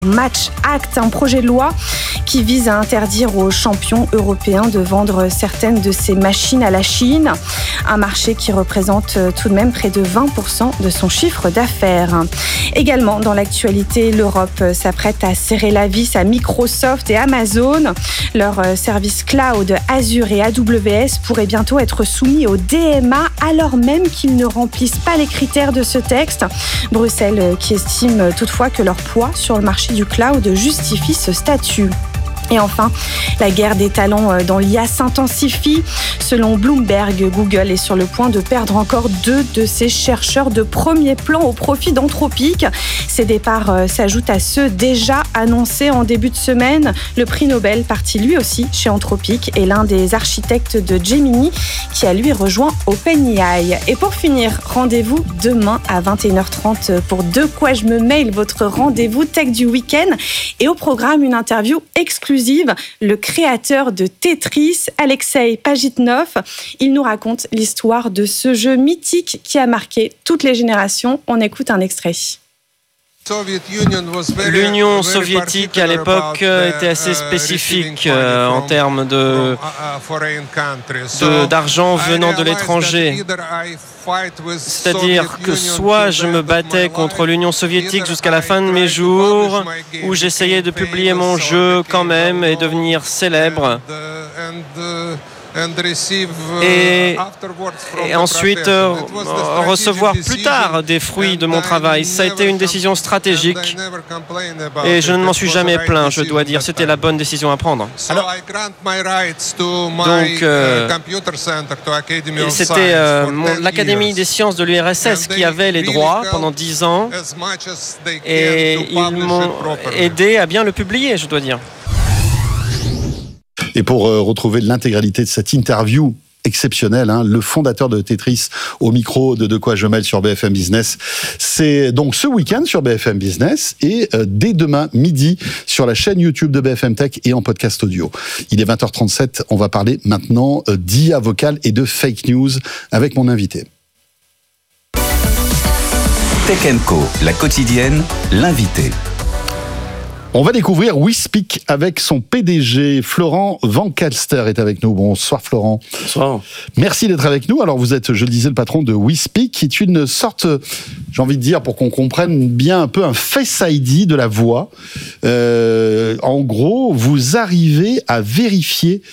Match Act, un projet de loi qui vise à interdire aux champions européens de vendre certaines de ces machines à la Chine, un marché qui représente tout de même près de 20% de son chiffre d'affaires. Également dans l'actualité, l'Europe s'apprête à serrer la vis à Microsoft et Amazon. Leurs services cloud Azure et AWS pourraient bientôt être soumis au DMA alors même qu'ils ne remplissent pas les critères de ce texte. Bruxelles qui estime toutefois que leur poids sur le marché du cloud justifie ce statut. Et enfin, la guerre des talents dans l'IA s'intensifie. Selon Bloomberg, Google est sur le point de perdre encore 2 de ses chercheurs de premier plan au profit d'Anthropic. Ces départs s'ajoutent à ceux déjà annoncés en début de semaine. Le prix Nobel, parti lui aussi chez Anthropic, est l'un des architectes de Gemini qui a lui rejoint OpenAI. Et pour finir, rendez-vous demain à 21h30 pour De quoi je me mail, votre rendez-vous tech du week-end. Et au programme, une interview exclusive. Le créateur de Tetris, Alexei Pajitnov. Il nous raconte l'histoire de ce jeu mythique qui a marqué toutes les générations. On écoute un extrait. L'Union soviétique à l'époque était assez spécifique en termes d'argent venant de l'étranger. C'est-à-dire que soit je me battais contre l'Union soviétique jusqu'à la fin de mes jours, ou j'essayais de publier mon jeu quand même et devenir célèbre. Et ensuite recevoir plus tard des fruits de mon travail. Ça a été une décision stratégique et je ne m'en suis jamais plaint, je dois dire. C'était la bonne décision à prendre. Donc, c'était l'Académie des sciences de l'URSS qui avait les droits pendant 10 ans et ils m'ont aidé à bien le publier, je dois dire. Et pour retrouver l'intégralité de cette interview exceptionnelle, le fondateur de Tetris au micro de quoi je mêle sur BFM Business, c'est donc ce week-end sur BFM Business et dès demain midi sur la chaîne YouTube de BFM Tech et en podcast audio. Il est 20h37, on va parler maintenant d'IA vocale et de fake news avec mon invité. Tech & Co, la quotidienne, l'invité. On va découvrir WeSpeak avec son PDG, Florent Vankalster est avec nous. Bonsoir Florent. Bonsoir. Merci d'être avec nous. Alors vous êtes, je le disais, le patron de WeSpeak, qui est une sorte, j'ai envie de dire, pour qu'on comprenne bien un peu, un Face ID de la voix. En gros, vous arrivez à vérifier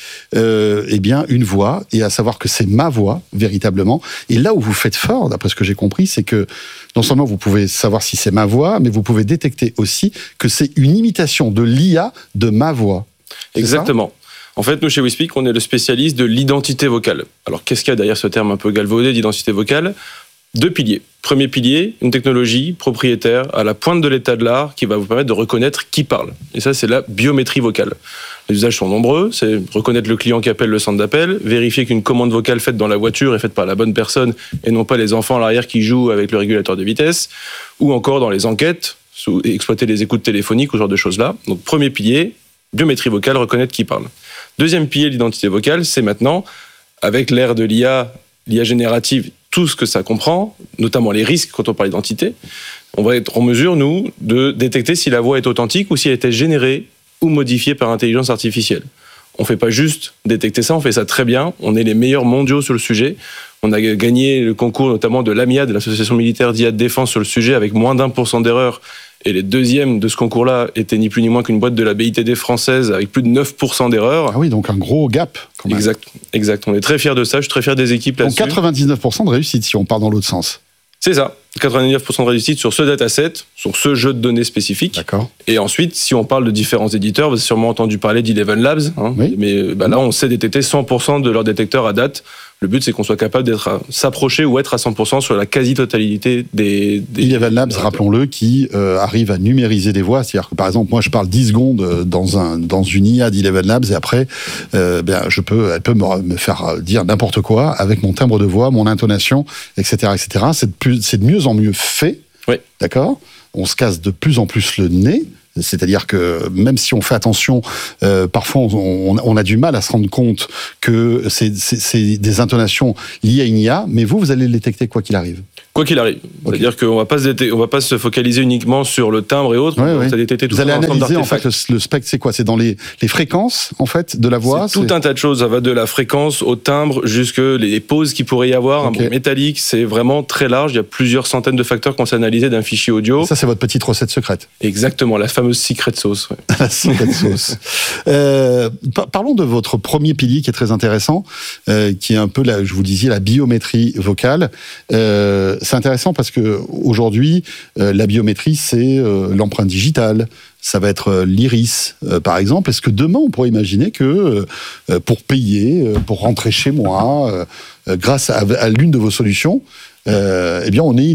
une voix et à savoir que c'est ma voix, véritablement. Et là où vous faites fort, d'après ce que j'ai compris, c'est que non seulement vous pouvez savoir si c'est ma voix, mais vous pouvez détecter aussi que c'est une imitation de l'IA de ma voix. Exactement. En fait, nous, chez WeSpeak, on est le spécialiste de l'identité vocale. Alors, qu'est-ce qu'il y a derrière ce terme un peu galvaudé d'identité vocale ? 2 piliers. Premier pilier, une technologie propriétaire à la pointe de l'état de l'art qui va vous permettre de reconnaître qui parle. Et ça, c'est la biométrie vocale. Les usages sont nombreux. C'est reconnaître le client qui appelle le centre d'appel, vérifier qu'une commande vocale faite dans la voiture est faite par la bonne personne et non pas les enfants à l'arrière qui jouent avec le régulateur de vitesse, ou encore dans les enquêtes, exploiter les écoutes téléphoniques, ce genre de choses-là. Donc, premier pilier, biométrie vocale, reconnaître qui parle. Deuxième pilier, l'identité vocale, c'est maintenant, avec l'ère de l'IA générative, tout ce que ça comprend, notamment les risques quand on parle d'identité, on va être en mesure, nous, de détecter si la voix est authentique ou si elle était générée ou modifiée par intelligence artificielle. On ne fait pas juste détecter ça, on fait ça très bien. On est les meilleurs mondiaux sur le sujet. On a gagné le concours notamment de l'AMIAD, l'Association militaire d'IA de défense, sur le sujet avec moins d'1% d'erreur. Et les deuxièmes de ce concours-là étaient ni plus ni moins qu'une boîte de la BITD française avec plus de 9% d'erreurs. Ah oui, donc un gros gap quand même. Exact. On est très fiers de ça, je suis très fier des équipes là-dessus. Donc 99% de réussite si on part dans l'autre sens. C'est ça, 99% de réussite sur ce dataset, sur ce jeu de données spécifique. D'accord. Et ensuite, si on parle de différents éditeurs, vous avez sûrement entendu parler d'Eleven Labs. Oui. Mais là, on sait détecter 100% de leurs détecteurs à date. Le but, c'est qu'on soit capable s'approcher ou être à 100% sur la quasi-totalité des Eleven Labs, rappelons-le, qui arrive à numériser des voix. C'est-à-dire que, par exemple, moi, je parle 10 secondes dans une IA d'Eleven Labs et après, elle peut me faire dire n'importe quoi avec mon timbre de voix, mon intonation, etc., etc. C'est de mieux en mieux fait. Oui. D'accord ? On se casse de plus en plus le nez. C'est-à-dire que même si on fait attention, parfois on a du mal à se rendre compte que c'est des intonations liées à une IA, mais vous allez le détecter quoi qu'il arrive. Quoi qu'il arrive. Okay. C'est-à-dire qu'on va pas se focaliser uniquement sur le timbre et autres. Ouais. Vous allez analyser en fait le spectre, c'est quoi? C'est dans les fréquences en fait de la voix. C'est tout un tas de choses. Ça va de la fréquence au timbre jusque les pauses qu'il pourrait y avoir, un bruit métallique. C'est vraiment très large. Il y a plusieurs centaines de facteurs qu'on s'est analysés d'un fichier audio. Et ça, c'est votre petite recette secrète. Exactement, la fameuse secret sauce. Ouais. La secret sauce. Parlons de votre premier pilier qui est très intéressant, qui est un peu, je vous disais, la biométrie vocale. C'est intéressant parce que aujourd'hui, la biométrie, c'est l'empreinte digitale. Ça va être l'iris, par exemple. Est-ce que demain, on pourrait imaginer que pour payer, pour rentrer chez moi, grâce à l'une de vos solutions, eh bien, on ait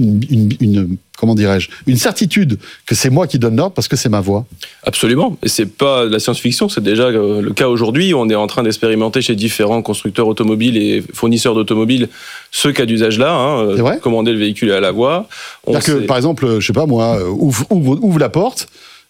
comment dirais-je, une certitude que c'est moi qui donne l'ordre parce que c'est ma voix. Absolument. Et c'est pas de la science-fiction, c'est déjà le cas aujourd'hui. On est en train d'expérimenter chez différents constructeurs automobiles et fournisseurs d'automobiles ce cas d'usage-là. Commander le véhicule à la voix. C'est-à-dire que, par exemple, je sais pas moi, ouvre la porte,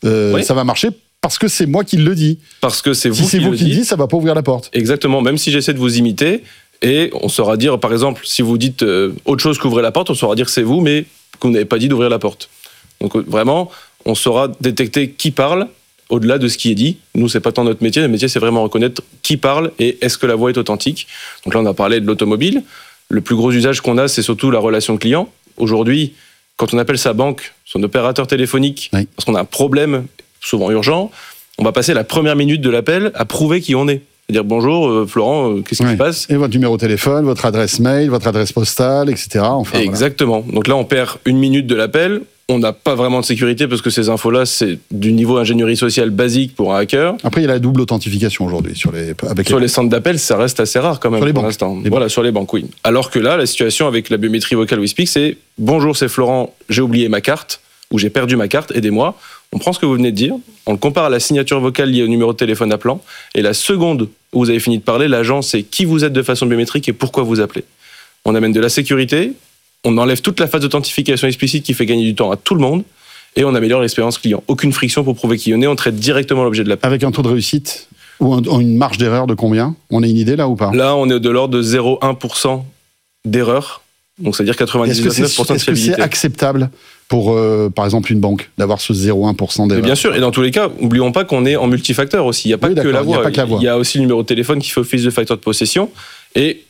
ça va marcher parce que c'est moi qui le dis. Parce que c'est vous qui le dites. Si c'est vous qui le dites, ça va pas ouvrir la porte. Exactement. Même si j'essaie de vous imiter, et on saura dire, par exemple, si vous dites autre chose qu'ouvrez la porte, on saura dire que c'est vous, mais que vous n'avez pas dit d'ouvrir la porte. Donc vraiment, on saura détecter qui parle au-delà de ce qui est dit. Nous, c'est pas tant notre métier. Notre métier, c'est vraiment reconnaître qui parle et est-ce que la voix est authentique. Donc là, on a parlé de l'automobile. Le plus gros usage qu'on a, c'est surtout la relation client. Aujourd'hui, quand on appelle sa banque, son opérateur téléphonique, parce qu'on a un problème, souvent urgent, on va passer la première minute de l'appel à prouver qui on est. C'est-à-dire bonjour Florent, qu'est-ce qui se passe? Et votre numéro de téléphone, votre adresse mail, votre adresse postale, etc. Enfin, exactement. Voilà. Donc là, on perd une minute de l'appel. On n'a pas vraiment de sécurité parce que ces infos-là, c'est du niveau ingénierie sociale basique pour un hacker. Après, il y a la double authentification aujourd'hui sur les centres d'appel, ça reste assez rare quand même sur les pour banques. l'instant. Voilà, sur les banques, oui. Alors que là, la situation avec la biométrie vocale WeSpeak, c'est bonjour, c'est Florent, j'ai oublié ma carte ou j'ai perdu ma carte, aidez-moi. On prend ce que vous venez de dire, on le compare à la signature vocale liée au numéro de téléphone appelant, et la seconde où vous avez fini de parler, l'agent sait qui vous êtes de façon biométrique et pourquoi vous appelez. On amène de la sécurité, on enlève toute la phase d'authentification explicite qui fait gagner du temps à tout le monde, et on améliore l'expérience client. Aucune friction pour prouver qui on est, on traite directement l'objet de l'appel. Avec un taux de réussite ou une marge d'erreur de combien? On a une idée là ou pas? Là, on est de l'ordre de 0,1% d'erreur. Donc, c'est-à-dire 99% de fiabilité. Est-ce que c'est acceptable pour, par exemple, une banque, d'avoir ce 0,1% d'erreur? Bien sûr, et dans tous les cas, n'oublions pas qu'on est en multifacteur aussi. Il n'y a pas que la voix. Il y a aussi le numéro de téléphone qui fait office de facteur de possession. Et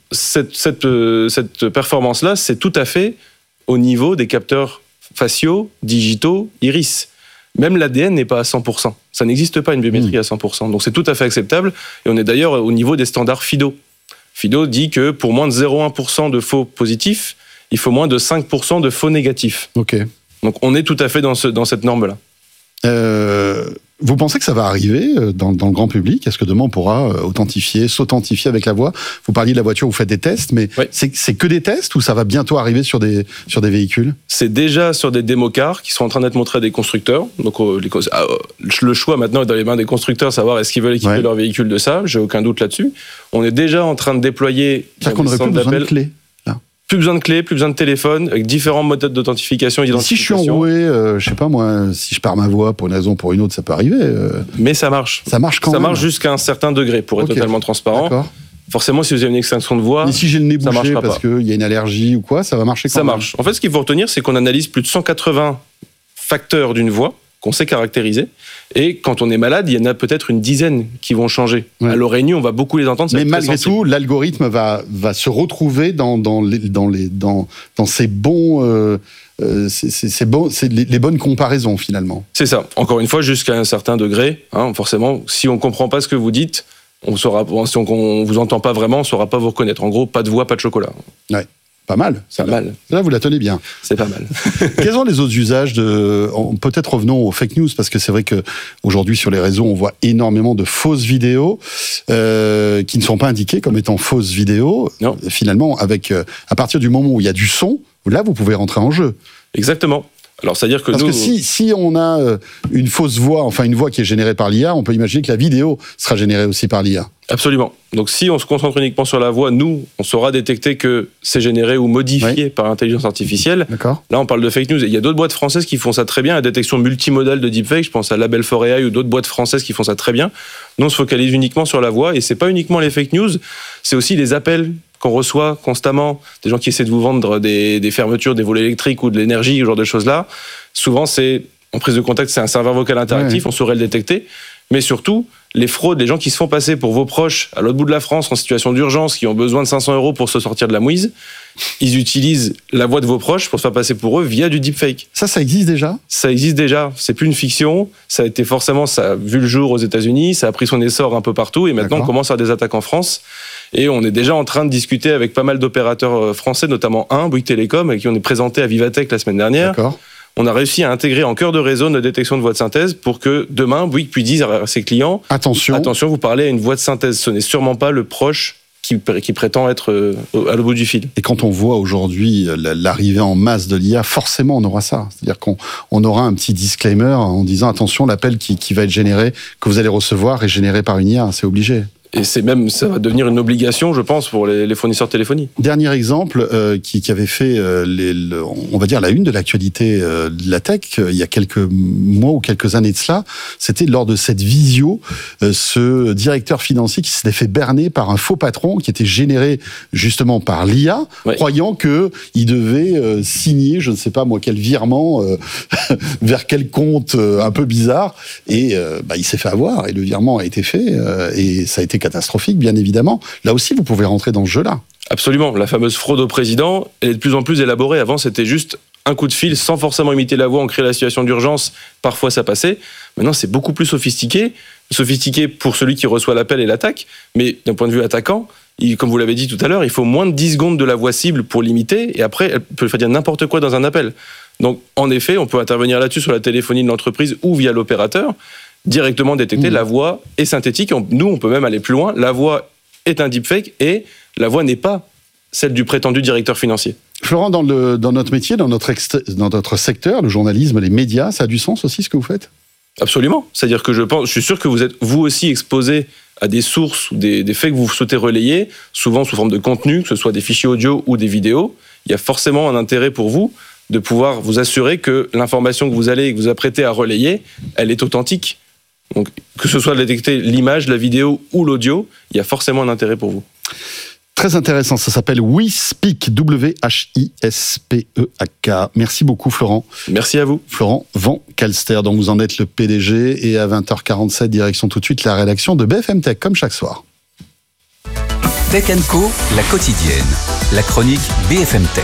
cette performance-là, c'est tout à fait au niveau des capteurs faciaux, digitaux, iris. Même l'ADN n'est pas à 100%. Ça n'existe pas une biométrie à 100%. Donc, c'est tout à fait acceptable. Et on est d'ailleurs au niveau des standards FIDO. FIDO dit que pour moins de 0,1% de faux positifs, il faut moins de 5% de faux négatifs. Ok. Donc on est tout à fait dans cette norme-là. Vous pensez que ça va arriver dans le grand public? Est-ce que demain on pourra s'authentifier avec la voix? Vous parliez de la voiture, vous faites des tests, mais c'est que des tests ou ça va bientôt arriver sur des véhicules? C'est déjà sur des démocars qui sont en train d'être montrés à des constructeurs. Donc le choix maintenant est dans les mains des constructeurs, savoir est-ce qu'ils veulent équiper leur véhicule de ça. J'ai aucun doute là-dessus. On est déjà en train de déployer. C'est-à-dire qu'on n'aurait plus besoin de clés. Plus besoin de clés, plus besoin de téléphone, avec différents méthodes d'authentification et d'identification. Si je suis enroué, je sais pas moi, si je perds ma voix pour une raison ou pour une autre, ça peut arriver. Mais ça marche. Ça marche quand même. Ça marche jusqu'à un certain degré, pour être totalement transparent. D'accord. Forcément, si vous avez une extinction de voix, mais si j'ai le nez bouché parce qu'il y a une allergie ou quoi, ça va marcher quand même. Ça marche. En fait, ce qu'il faut retenir, c'est qu'on analyse plus de 180 facteurs d'une voix qu'on sait caractériser. Et quand on est malade, il y en a peut-être une dizaine qui vont changer. Ouais. À l'oreille nue, on va beaucoup les entendre. Mais malgré tout, l'algorithme va se retrouver dans ces bons... c'est les bonnes comparaisons, finalement. C'est ça. Encore une fois, jusqu'à un certain degré. Forcément, si on ne comprend pas ce que vous dites, si on ne vous entend pas vraiment, on ne saura pas vous reconnaître. En gros, pas de voix, pas de chocolat. Ouais. Pas mal. C'est pas mal. Là, vous la tenez bien. C'est pas mal. Quels sont les autres usages peut-être revenons aux fake news, parce que c'est vrai qu'aujourd'hui, sur les réseaux, on voit énormément de fausses vidéos qui ne sont pas indiquées comme étant fausses vidéos. Non. Finalement, à partir du moment où il y a du son, là, vous pouvez rentrer en jeu. Exactement. Alors, c'est-à-dire que Parce que si on a une fausse voix, enfin une voix qui est générée par l'IA, on peut imaginer que la vidéo sera générée aussi par l'IA. Absolument. Donc, si on se concentre uniquement sur la voix, nous, on saura détecter que c'est généré ou modifié par l'intelligence artificielle. D'accord. Là, on parle de fake news. Et il y a d'autres boîtes françaises qui font ça très bien, la détection multimodale de deepfake. Je pense à Label for AI ou d'autres boîtes françaises qui font ça très bien. Nous, on se focalise uniquement sur la voix. Et c'est pas uniquement les fake news, c'est aussi les appels qu'on reçoit constamment, des gens qui essaient de vous vendre des fermetures, des volets électriques ou de l'énergie, ce genre de choses-là, souvent c'est en prise de contact, c'est un serveur vocal interactif, on saurait le détecter. Mais surtout, les fraudes, les gens qui se font passer pour vos proches à l'autre bout de la France en situation d'urgence, qui ont besoin de 500 € pour se sortir de la mouise, ils utilisent la voix de vos proches pour se faire passer pour eux via du deepfake. Ça existe déjà ? Ça existe déjà. C'est plus une fiction. Ça a vu le jour aux États-Unis, ça a pris son essor un peu partout et maintenant on commence à avoir des attaques en France. Et on est déjà en train de discuter avec pas mal d'opérateurs français, notamment Bouygues Télécom, avec qui on est présenté à Vivatech la semaine dernière. D'accord. On a réussi à intégrer en cœur de réseau notre détection de voix de synthèse pour que demain, Bouygues puisse dire à ses clients « Attention, vous parlez à une voix de synthèse, ce n'est sûrement pas le proche qui prétend être à l'au bout du fil. » Et quand on voit aujourd'hui l'arrivée en masse de l'IA, forcément on aura ça. C'est-à-dire qu'on aura un petit disclaimer en disant « Attention, l'appel qui va être généré, que vous allez recevoir, est généré par une IA, c'est obligé ». Et ça va devenir une obligation, je pense, pour les fournisseurs de téléphonie. Dernier exemple qui avait fait, on va dire, la une de l'actualité de la tech, il y a quelques mois ou quelques années de cela, c'était lors de cette visio, ce directeur financier qui s'était fait berner par un faux patron qui était généré justement par l'IA, croyant qu'il devait signer, je ne sais pas moi, quel virement vers quel compte un peu bizarre, et il s'est fait avoir, et le virement a été fait, et ça a été catastrophique, bien évidemment. Là aussi, vous pouvez rentrer dans ce jeu-là. Absolument. La fameuse fraude au président, elle est de plus en plus élaborée. Avant, c'était juste un coup de fil sans forcément imiter la voix. On crée la situation d'urgence. Parfois, ça passait. Maintenant, c'est beaucoup plus sophistiqué. Sophistiqué pour celui qui reçoit l'appel et l'attaque. Mais d'un point de vue attaquant, comme vous l'avez dit tout à l'heure, il faut moins de 10 secondes de la voix cible pour l'imiter. Et après, elle peut faire dire n'importe quoi dans un appel. Donc, en effet, on peut intervenir là-dessus sur la téléphonie de l'entreprise ou via l'opérateur, directement détecter la voix est synthétique. Nous, on peut même aller plus loin. La voix est un deepfake et la voix n'est pas celle du prétendu directeur financier. Florent, dans notre métier, dans notre secteur, le journalisme, les médias, ça a du sens aussi ce que vous faites ? Absolument. C'est-à-dire que je suis sûr que vous êtes vous aussi exposé à des sources ou des faits que vous souhaitez relayer, souvent sous forme de contenu, que ce soit des fichiers audio ou des vidéos. Il y a forcément un intérêt pour vous de pouvoir vous assurer que l'information que vous apprêtez à relayer, elle est authentique. Donc, que ce soit de détecter l'image, la vidéo ou l'audio, il y a forcément un intérêt pour vous. Très intéressant, ça s'appelle WeSpeak, W-H-I-S-P-E-A-K. Merci beaucoup Florent. Merci à vous. Florent Van Calster, dont vous en êtes le PDG, et à 20h47, direction tout de suite la rédaction de BFM Tech, comme chaque soir. Tech & Co, la quotidienne, la chronique BFM Tech.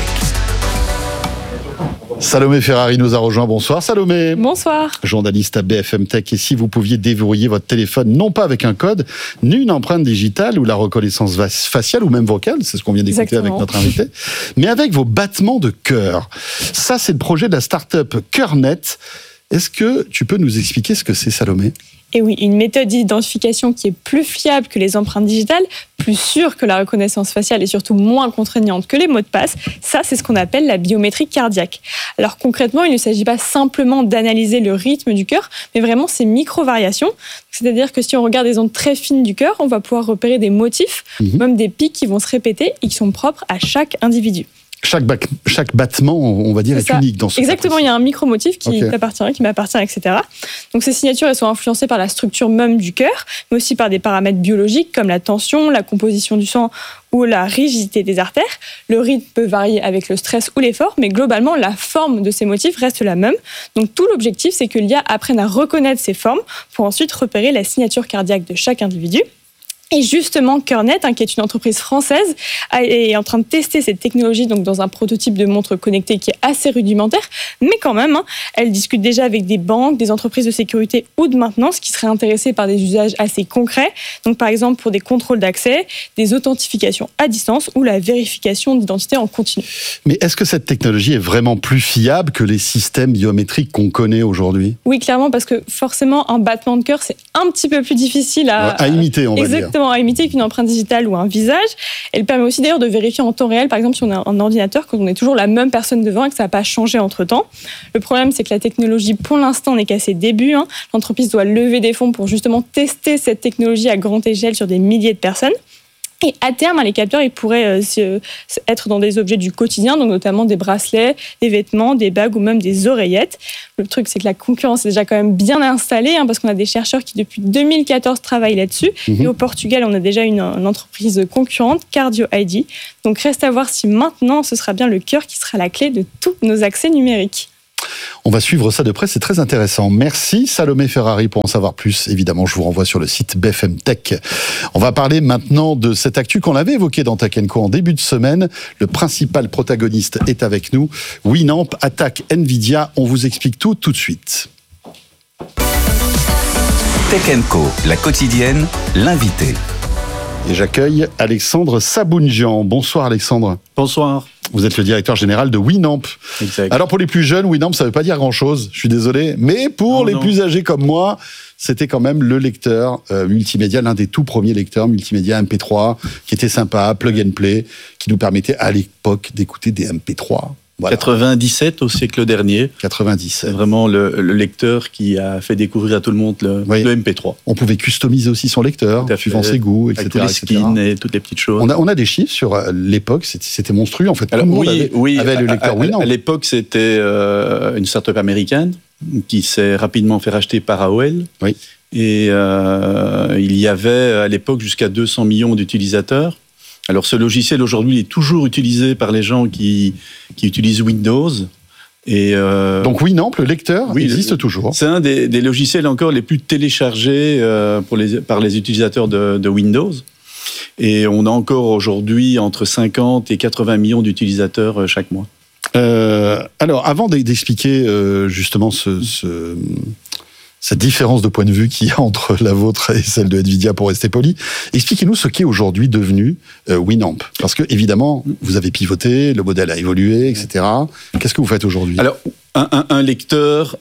Salomé Ferrari nous a rejoint. Bonsoir Salomé. Bonsoir. Journaliste à BFM Tech. Et si vous pouviez déverrouiller votre téléphone, non pas avec un code, ni une empreinte digitale ou la reconnaissance faciale ou même vocale, c'est ce qu'on vient d'écouter avec notre invité, mais avec vos battements de cœur. Ça, c'est le projet de la start-up CœurNet. Est-ce que tu peux nous expliquer ce que c'est, Salomé ? Et oui, une méthode d'identification qui est plus fiable que les empreintes digitales, plus sûre que la reconnaissance faciale et surtout moins contraignante que les mots de passe. Ça, c'est ce qu'on appelle la biométrie cardiaque. Alors concrètement, il ne s'agit pas simplement d'analyser le rythme du cœur, mais vraiment ces micro-variations. C'est-à-dire que si on regarde des ondes très fines du cœur, on va pouvoir repérer des motifs, même des pics qui vont se répéter et qui sont propres à chaque individu. Chaque battement, on va dire, est unique dans ce cas. Exactement, il y a un micro-motif qui t'appartient, qui m'appartient, etc. Donc ces signatures, elles sont influencées par la structure même du cœur, mais aussi par des paramètres biologiques comme la tension, la composition du sang ou la rigidité des artères. Le rythme peut varier avec le stress ou l'effort, mais globalement, la forme de ces motifs reste la même. Donc tout l'objectif, c'est que l'IA apprenne à reconnaître ces formes pour ensuite repérer la signature cardiaque de chaque individu. Et justement, CœurNet, qui est une entreprise française, est en train de tester cette technologie donc dans un prototype de montre connectée qui est assez rudimentaire, mais quand même, elle discute déjà avec des banques, des entreprises de sécurité ou de maintenance qui seraient intéressées par des usages assez concrets, donc par exemple pour des contrôles d'accès, des authentifications à distance ou la vérification d'identité en continu. Mais est-ce que cette technologie est vraiment plus fiable que les systèmes biométriques qu'on connaît aujourd'hui ? Oui, clairement, parce que forcément, un battement de cœur, c'est un petit peu plus difficile à imiter, on va dire. À imiter qu'une empreinte digitale ou un visage. Elle permet aussi d'ailleurs de vérifier en temps réel, par exemple si on a un ordinateur, quand on est toujours la même personne devant et que ça n'a pas changé entre-temps. Le problème, c'est que la technologie, pour l'instant, n'est qu'à ses débuts. L'entreprise doit lever des fonds pour justement tester cette technologie à grande échelle sur des milliers de personnes. Et à terme, les capteurs ils pourraient être dans des objets du quotidien, donc notamment des bracelets, des vêtements, des bagues ou même des oreillettes. Le truc, c'est que la concurrence est déjà quand même bien installée, parce qu'on a des chercheurs qui, depuis 2014, travaillent là-dessus. Et au Portugal, on a déjà une entreprise concurrente, Cardio ID. Donc, reste à voir si maintenant, ce sera bien le cœur qui sera la clé de tous nos accès numériques. On va suivre ça de près, c'est très intéressant. Merci Salomé Ferrari. Pour en savoir plus, évidemment, je vous renvoie sur le site BFM Tech. On va parler maintenant de cette actu qu'on avait évoquée dans Tech & Co en début de semaine. Le principal protagoniste est avec nous. Winamp attaque Nvidia. On vous explique tout de suite. Tech & Co, la quotidienne, l'invité. Et j'accueille Alexandre Sabounjian. Bonsoir Alexandre. Bonsoir. Vous êtes le directeur général de Winamp. Exact. Alors pour les plus jeunes, Winamp, ça ne veut pas dire grand-chose, je suis désolé. Mais pour les plus âgés comme moi, c'était quand même le lecteur multimédia, l'un des tout premiers lecteurs multimédia MP3, qui était sympa, plug and play, qui nous permettait à l'époque d'écouter des MP3. Voilà. 97 au siècle dernier. 97. C'est vraiment le lecteur qui a fait découvrir à tout le monde le MP3. On pouvait customiser aussi son lecteur, suivant ses goûts, etc. Avec tous les skins et toutes les petites choses. On a des chiffres sur l'époque, c'était monstrueux en fait. Alors, tout le monde avait le lecteur Winamp. À l'époque, c'était une start-up américaine qui s'est rapidement fait racheter par AOL. Oui. Et il y avait à l'époque jusqu'à 200 millions d'utilisateurs. Alors ce logiciel aujourd'hui est toujours utilisé par les gens qui utilisent Windows. Et donc Winamp, le lecteur, existe toujours. C'est un des logiciels encore les plus téléchargés par les utilisateurs de Windows. Et on a encore aujourd'hui entre 50 et 80 millions d'utilisateurs chaque mois. Alors avant d'expliquer justement cette différence de point de vue qu'il y a entre la vôtre et celle de Nvidia, pour rester poli, expliquez-nous ce qu'est aujourd'hui devenu Winamp. Parce que, évidemment, vous avez pivoté, le modèle a évolué, etc. Qu'est-ce que vous faites aujourd'hui ? Alors, un lecteur,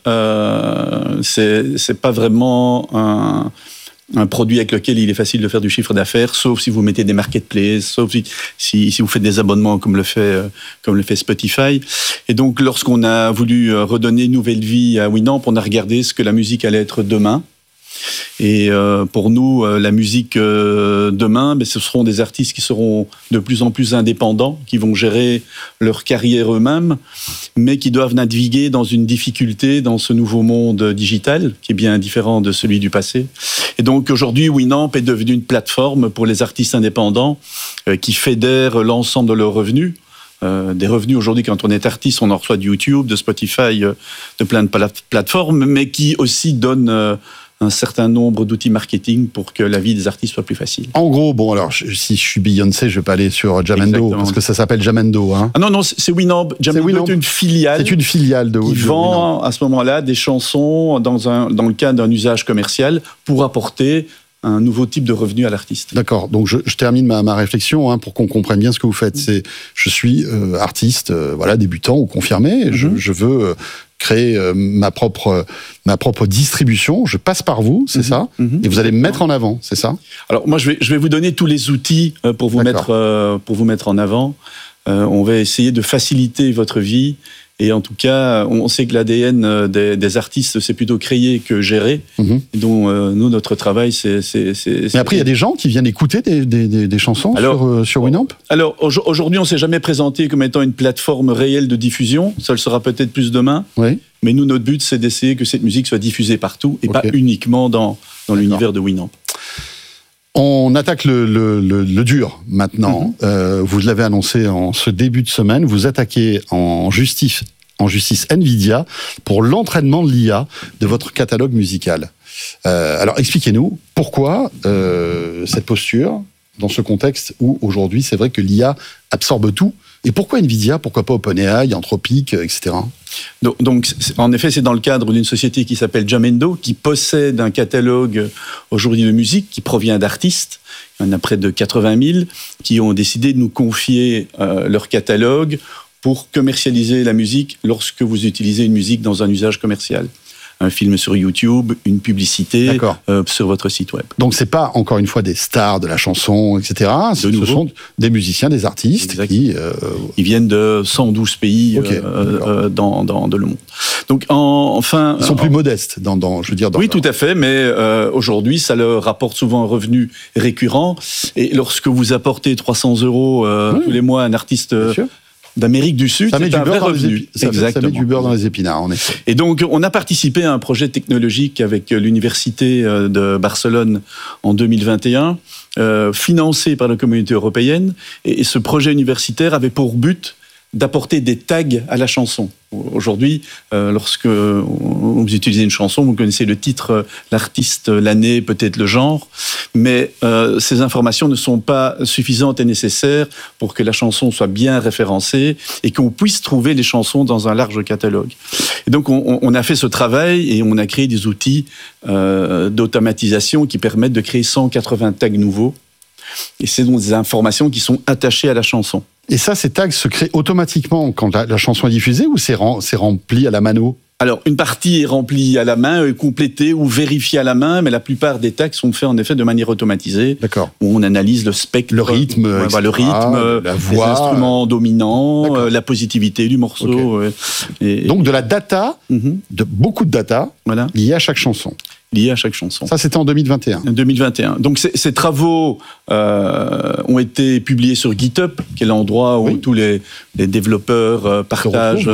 c'est pas vraiment un produit avec lequel il est facile de faire du chiffre d'affaires, sauf si vous mettez des marketplaces, sauf si vous faites des abonnements comme le fait Spotify. Et donc, lorsqu'on a voulu redonner une nouvelle vie à Winamp, on a regardé ce que la musique allait être demain. Et pour nous, la musique demain, ce seront des artistes qui seront de plus en plus indépendants, qui vont gérer leur carrière eux-mêmes, mais qui doivent naviguer dans une difficulté dans ce nouveau monde digital, qui est bien différent de celui du passé. Et donc aujourd'hui, Winamp est devenu une plateforme pour les artistes indépendants qui fédèrent l'ensemble de leurs revenus. Des revenus aujourd'hui, quand on est artiste, on en reçoit de YouTube, de Spotify, de plein de plateformes, mais qui aussi donnent un certain nombre d'outils marketing pour que la vie des artistes soit plus facile. En gros, bon, alors, si je suis Beyoncé, je vais pas aller sur Jamendo, exactement, parce que ça s'appelle Jamendo. Hein. Ah non, c'est Winamp. Jamendo est une filiale. C'est une filiale de qui vend à ce moment-là des chansons dans le cadre d'un usage commercial pour apporter un nouveau type de revenu à l'artiste. D'accord, donc je termine ma réflexion pour qu'on comprenne bien ce que vous faites. Je suis artiste, débutant ou confirmé, je veux créer ma propre distribution, je passe par vous, c'est ça, et vous allez me mettre en avant, c'est ça ? Alors moi je vais vous donner tous les outils pour vous mettre en avant. On va essayer de faciliter votre vie. Et en tout cas, on sait que l'ADN des artistes, c'est plutôt créer que gérer. Et donc, nous, notre travail, c'est... Mais après, il y a des gens qui viennent écouter des chansons sur Winamp ? Alors, aujourd'hui, on ne s'est jamais présenté comme étant une plateforme réelle de diffusion. Ça le sera peut-être plus demain. Oui. Mais nous, notre but, c'est d'essayer que cette musique soit diffusée partout et pas uniquement dans l'univers de Winamp. On attaque le dur maintenant. Vous l'avez annoncé en ce début de semaine. Vous attaquez en justice Nvidia pour l'entraînement de l'IA de votre catalogue musical. Alors expliquez-nous pourquoi cette posture dans ce contexte où aujourd'hui c'est vrai que l'IA absorbe tout. Et pourquoi Nvidia ? Pourquoi pas OpenAI, Anthropic, etc. Donc, en effet, c'est dans le cadre d'une société qui s'appelle Jamendo, qui possède un catalogue aujourd'hui de musique qui provient d'artistes. Il y en a près de 80 000 qui ont décidé de nous confier leur catalogue pour commercialiser la musique lorsque vous utilisez une musique dans un usage commercial. un film sur YouTube, une publicité sur votre site web. Donc c'est pas encore une fois des stars de la chanson, etc. Ce sont des musiciens, des artistes qui viennent de 112 pays dans le monde. Donc enfin, ils sont plus modestes oui, tout à fait, mais aujourd'hui, ça leur rapporte souvent un revenu récurrent. Et lorsque vous apportez 300 € tous les mois à un artiste d'Amérique du Sud, c'est un vrai revenu. Ça met du beurre dans les épinards, en effet. Et donc, on a participé à un projet technologique avec l'Université de Barcelone en 2021, financé par la Communauté européenne. Et ce projet universitaire avait pour but d'apporter des tags à la chanson. Aujourd'hui, lorsque vous utilisez une chanson, vous connaissez le titre, l'artiste, l'année, peut-être le genre, mais ces informations ne sont pas suffisantes et nécessaires pour que la chanson soit bien référencée et qu'on puisse trouver les chansons dans un large catalogue. Et donc, on a fait ce travail et on a créé des outils d'automatisation qui permettent de créer 180 tags nouveaux. Et c'est donc des informations qui sont attachées à la chanson. Et ça, ces tags se créent automatiquement quand la chanson est diffusée ou c'est rempli à la mano ? Alors, une partie est remplie à la main, complétée ou vérifiée à la main, mais la plupart des tags sont faits en effet de manière automatisée. D'accord. Où on analyse le spectre, le rythme, la voix, les instruments dominants, la positivité du morceau. Et donc de la data, beaucoup de data liée à chaque chanson. Lié à chaque chanson. Ça, c'était en 2021. 2021. Donc, ces travaux ont été publiés sur GitHub, qui est l'endroit où tous les développeurs partagent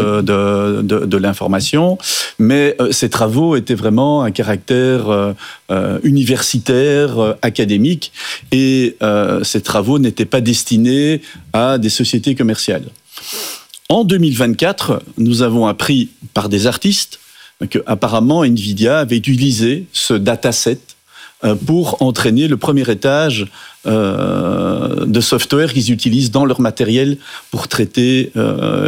de l'information. Mais ces travaux étaient vraiment un caractère universitaire, académique, et ces travaux n'étaient pas destinés à des sociétés commerciales. En 2024, nous avons appris par des artistes qu'apparemment NVIDIA avait utilisé ce dataset pour entraîner le premier étage de software qu'ils utilisent dans leur matériel pour traiter... Coda ?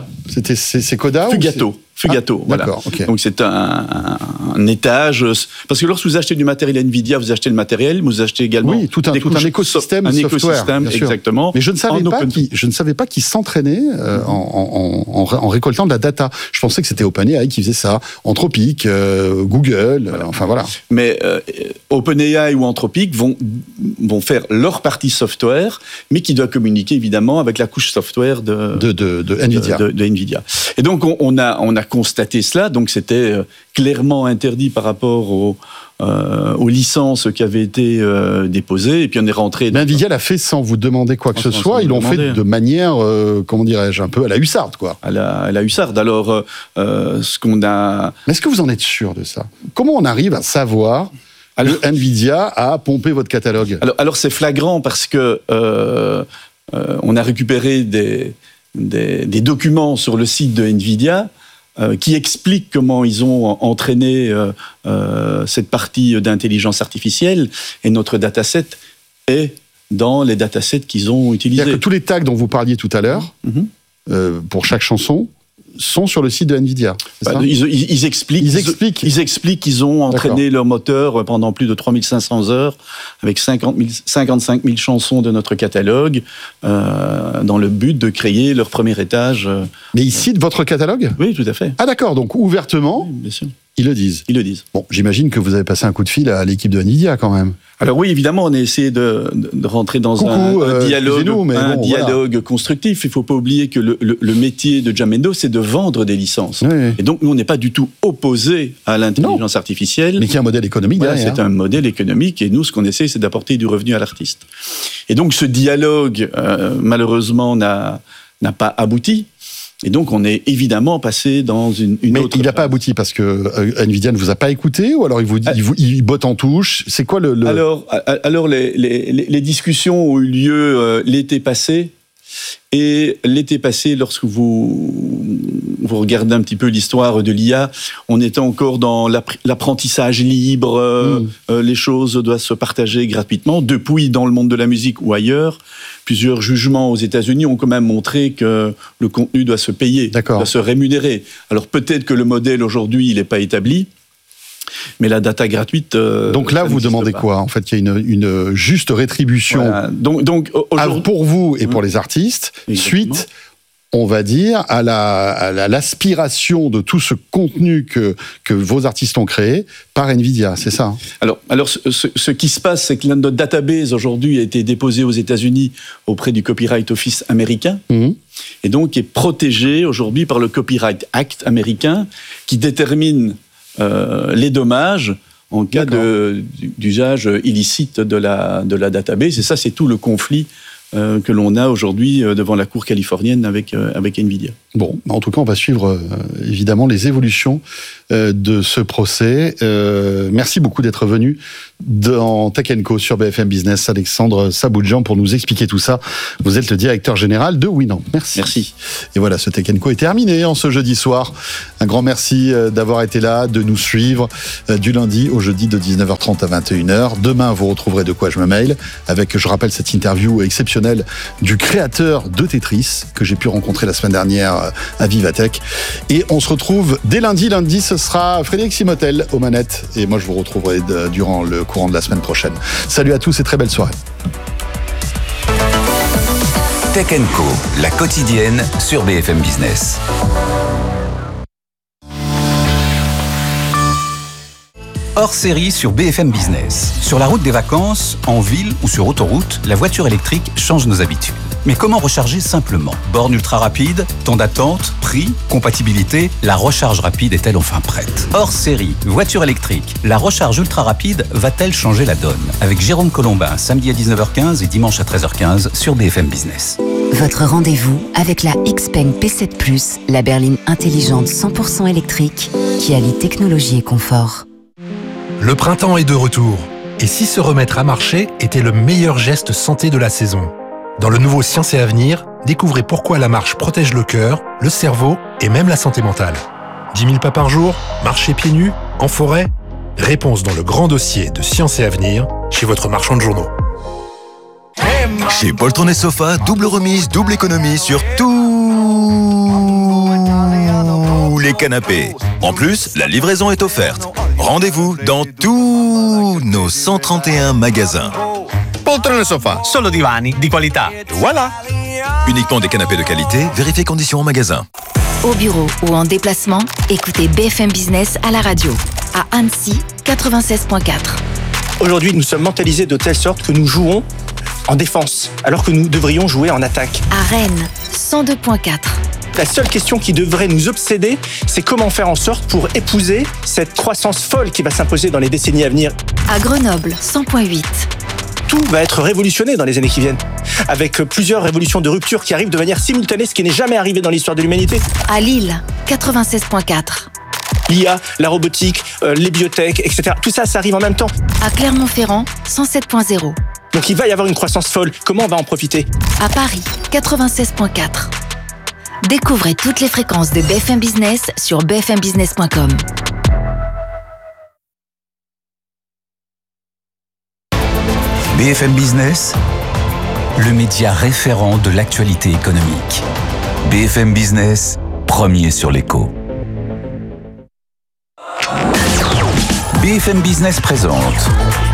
C'est Coda Fugato, voilà. Okay. Donc c'est un étage, parce que lorsque vous achetez du matériel NVIDIA, vous achetez le matériel, mais vous achetez également tout un écosystème software, exactement. Mais je ne savais pas qu'ils s'entraînaient en récoltant de la data. Je pensais que c'était OpenAI qui faisait ça, Anthropic, Google, enfin voilà. Mais OpenAI ou Anthropic vont faire leur partie software, mais qui doit communiquer évidemment avec la couche software de NVIDIA. Et donc on a constaté cela, donc c'était clairement interdit par rapport aux licences qui avaient été déposées, et puis on est rentré... NVIDIA l'a fait sans vous demander quoi que ce soit, ils l'ont fait de manière, comment dirais-je, un peu à la hussarde, quoi. À la hussarde. Alors, ce qu'on a... Mais est-ce que vous en êtes sûr de ça ? Comment on arrive à savoir que NVIDIA a pompé votre catalogue ? Alors c'est flagrant parce que on a récupéré des documents sur le site de NVIDIA qui expliquent comment ils ont entraîné cette partie d'intelligence artificielle, et notre dataset est dans les datasets qu'ils ont utilisés. C'est-à-dire que tous les tags dont vous parliez tout à l'heure, pour chaque chanson, sont sur le site de NVIDIA. Ils expliquent qu'ils ont entraîné leur moteur pendant plus de 3500 heures avec 55 000 chansons de notre catalogue dans le but de créer leur premier étage. Mais ils citent votre catalogue ? Oui, tout à fait. Ah d'accord, donc ouvertement, bien sûr. Ils le disent. Ils le disent. Bon, j'imagine que vous avez passé un coup de fil à l'équipe de NVIDIA quand même. Alors oui, évidemment, on a essayé de rentrer dans un dialogue constructif. Il ne faut pas oublier que le métier de Jamendo, c'est de vendre des licences. Oui. Et donc, nous, on n'est pas du tout opposés à l'intelligence artificielle. Mais qui est un modèle économique derrière. C'est un modèle économique, et nous, ce qu'on essaie, c'est d'apporter du revenu à l'artiste. Et donc, ce dialogue, malheureusement, n'a pas abouti. Et donc, on est évidemment passé dans une mais autre... Mais il n'a pas abouti parce que NVIDIA ne vous a pas écouté, ou alors il botte en touche. C'est quoi le... Alors les discussions ont eu lieu l'été passé. Et l'été passé, lorsque vous regardez un petit peu l'histoire de l'IA, on était encore dans l'apprentissage libre, les choses doivent se partager gratuitement. Depuis, dans le monde de la musique ou ailleurs, plusieurs jugements aux États-Unis ont quand même montré que le contenu doit se payer, doit se rémunérer. Alors peut-être que le modèle aujourd'hui, il n'est pas établi, mais la data gratuite... donc là, vous demandez pas. Quoi ? En fait, qu'il y a une juste rétribution donc, pour vous et pour les artistes, suite on va dire, à l'aspiration de tout ce contenu que vos artistes ont créé par NVIDIA, c'est ça? Alors ce qui se passe, c'est que notre database aujourd'hui a été déposée aux États-Unis auprès du Copyright Office américain, et donc est protégée aujourd'hui par le Copyright Act américain, qui détermine les dommages en cas d'usage illicite de la database. Et ça, c'est tout le conflit que l'on a aujourd'hui devant la Cour californienne avec NVIDIA. Bon, en tout cas, on va suivre évidemment les évolutions de ce procès. Merci beaucoup d'être venu dans Tech & Co sur BFM Business, Alexandre Saboudjian, pour nous expliquer tout ça. Vous êtes le directeur général de Winamp. Merci. Et voilà, ce Tech & Co est terminé en ce jeudi soir. Un grand merci d'avoir été là, de nous suivre du lundi au jeudi de 19h30 à 21h. Demain, vous retrouverez De quoi je me mail avec, je rappelle, cette interview exceptionnelle du créateur de Tetris que j'ai pu rencontrer la semaine dernière à Vivatech. Et on se retrouve dès lundi. Lundi, ce sera Frédéric Simotel aux manettes. Et moi, je vous retrouverai durant le courant de la semaine prochaine. Salut à tous et très belle soirée. Tech & Co, la quotidienne sur BFM Business. Hors série sur BFM Business. Sur la route des vacances, en ville ou sur autoroute, la voiture électrique change nos habitudes. Mais comment recharger simplement? Borne ultra rapide, temps d'attente, prix, compatibilité, la recharge rapide est-elle enfin prête? Hors série, voiture électrique, la recharge ultra rapide va-t-elle changer la donne? Avec Jérôme Colombin, samedi à 19h15 et dimanche à 13h15 sur BFM Business. Votre rendez-vous avec la Xpeng P7 Plus, la berline intelligente 100% électrique qui allie technologie et confort. Le printemps est de retour. Et si se remettre à marcher était le meilleur geste santé de la saison? Dans le nouveau Science et Avenir, découvrez pourquoi la marche protège le cœur, le cerveau et même la santé mentale. 10 000 pas par jour, marcher pieds nus, en forêt? Réponse dans le grand dossier de Science et Avenir chez votre marchand de journaux. Chez Poltron et Sofa, double remise, double économie sur tous les canapés. En plus, la livraison est offerte. Rendez-vous dans tous nos 131 magasins. Poltron e Sofa, solo divani di qualità. Voilà. Uniquement des canapés de qualité, vérifiez conditions en magasin. Au bureau ou en déplacement, écoutez BFM Business à la radio. À Annecy, 96.4. Aujourd'hui, nous sommes mentalisés de telle sorte que nous jouons en défense, alors que nous devrions jouer en attaque. À Rennes, 102.4. La seule question qui devrait nous obséder, c'est comment faire en sorte pour épouser cette croissance folle qui va s'imposer dans les décennies à venir. À Grenoble, 100.8. Tout va être révolutionné dans les années qui viennent, avec plusieurs révolutions de rupture qui arrivent de manière simultanée, ce qui n'est jamais arrivé dans l'histoire de l'humanité. À Lille, 96.4. L'IA, la robotique, les biotech, etc. Tout ça, ça arrive en même temps. À Clermont-Ferrand, 107.0. Donc il va y avoir une croissance folle. Comment on va en profiter? À Paris, 96.4. Découvrez toutes les fréquences de BFM Business sur bfmbusiness.com. BFM Business, le média référent de l'actualité économique. BFM Business, premier sur l'écho. BFM Business présente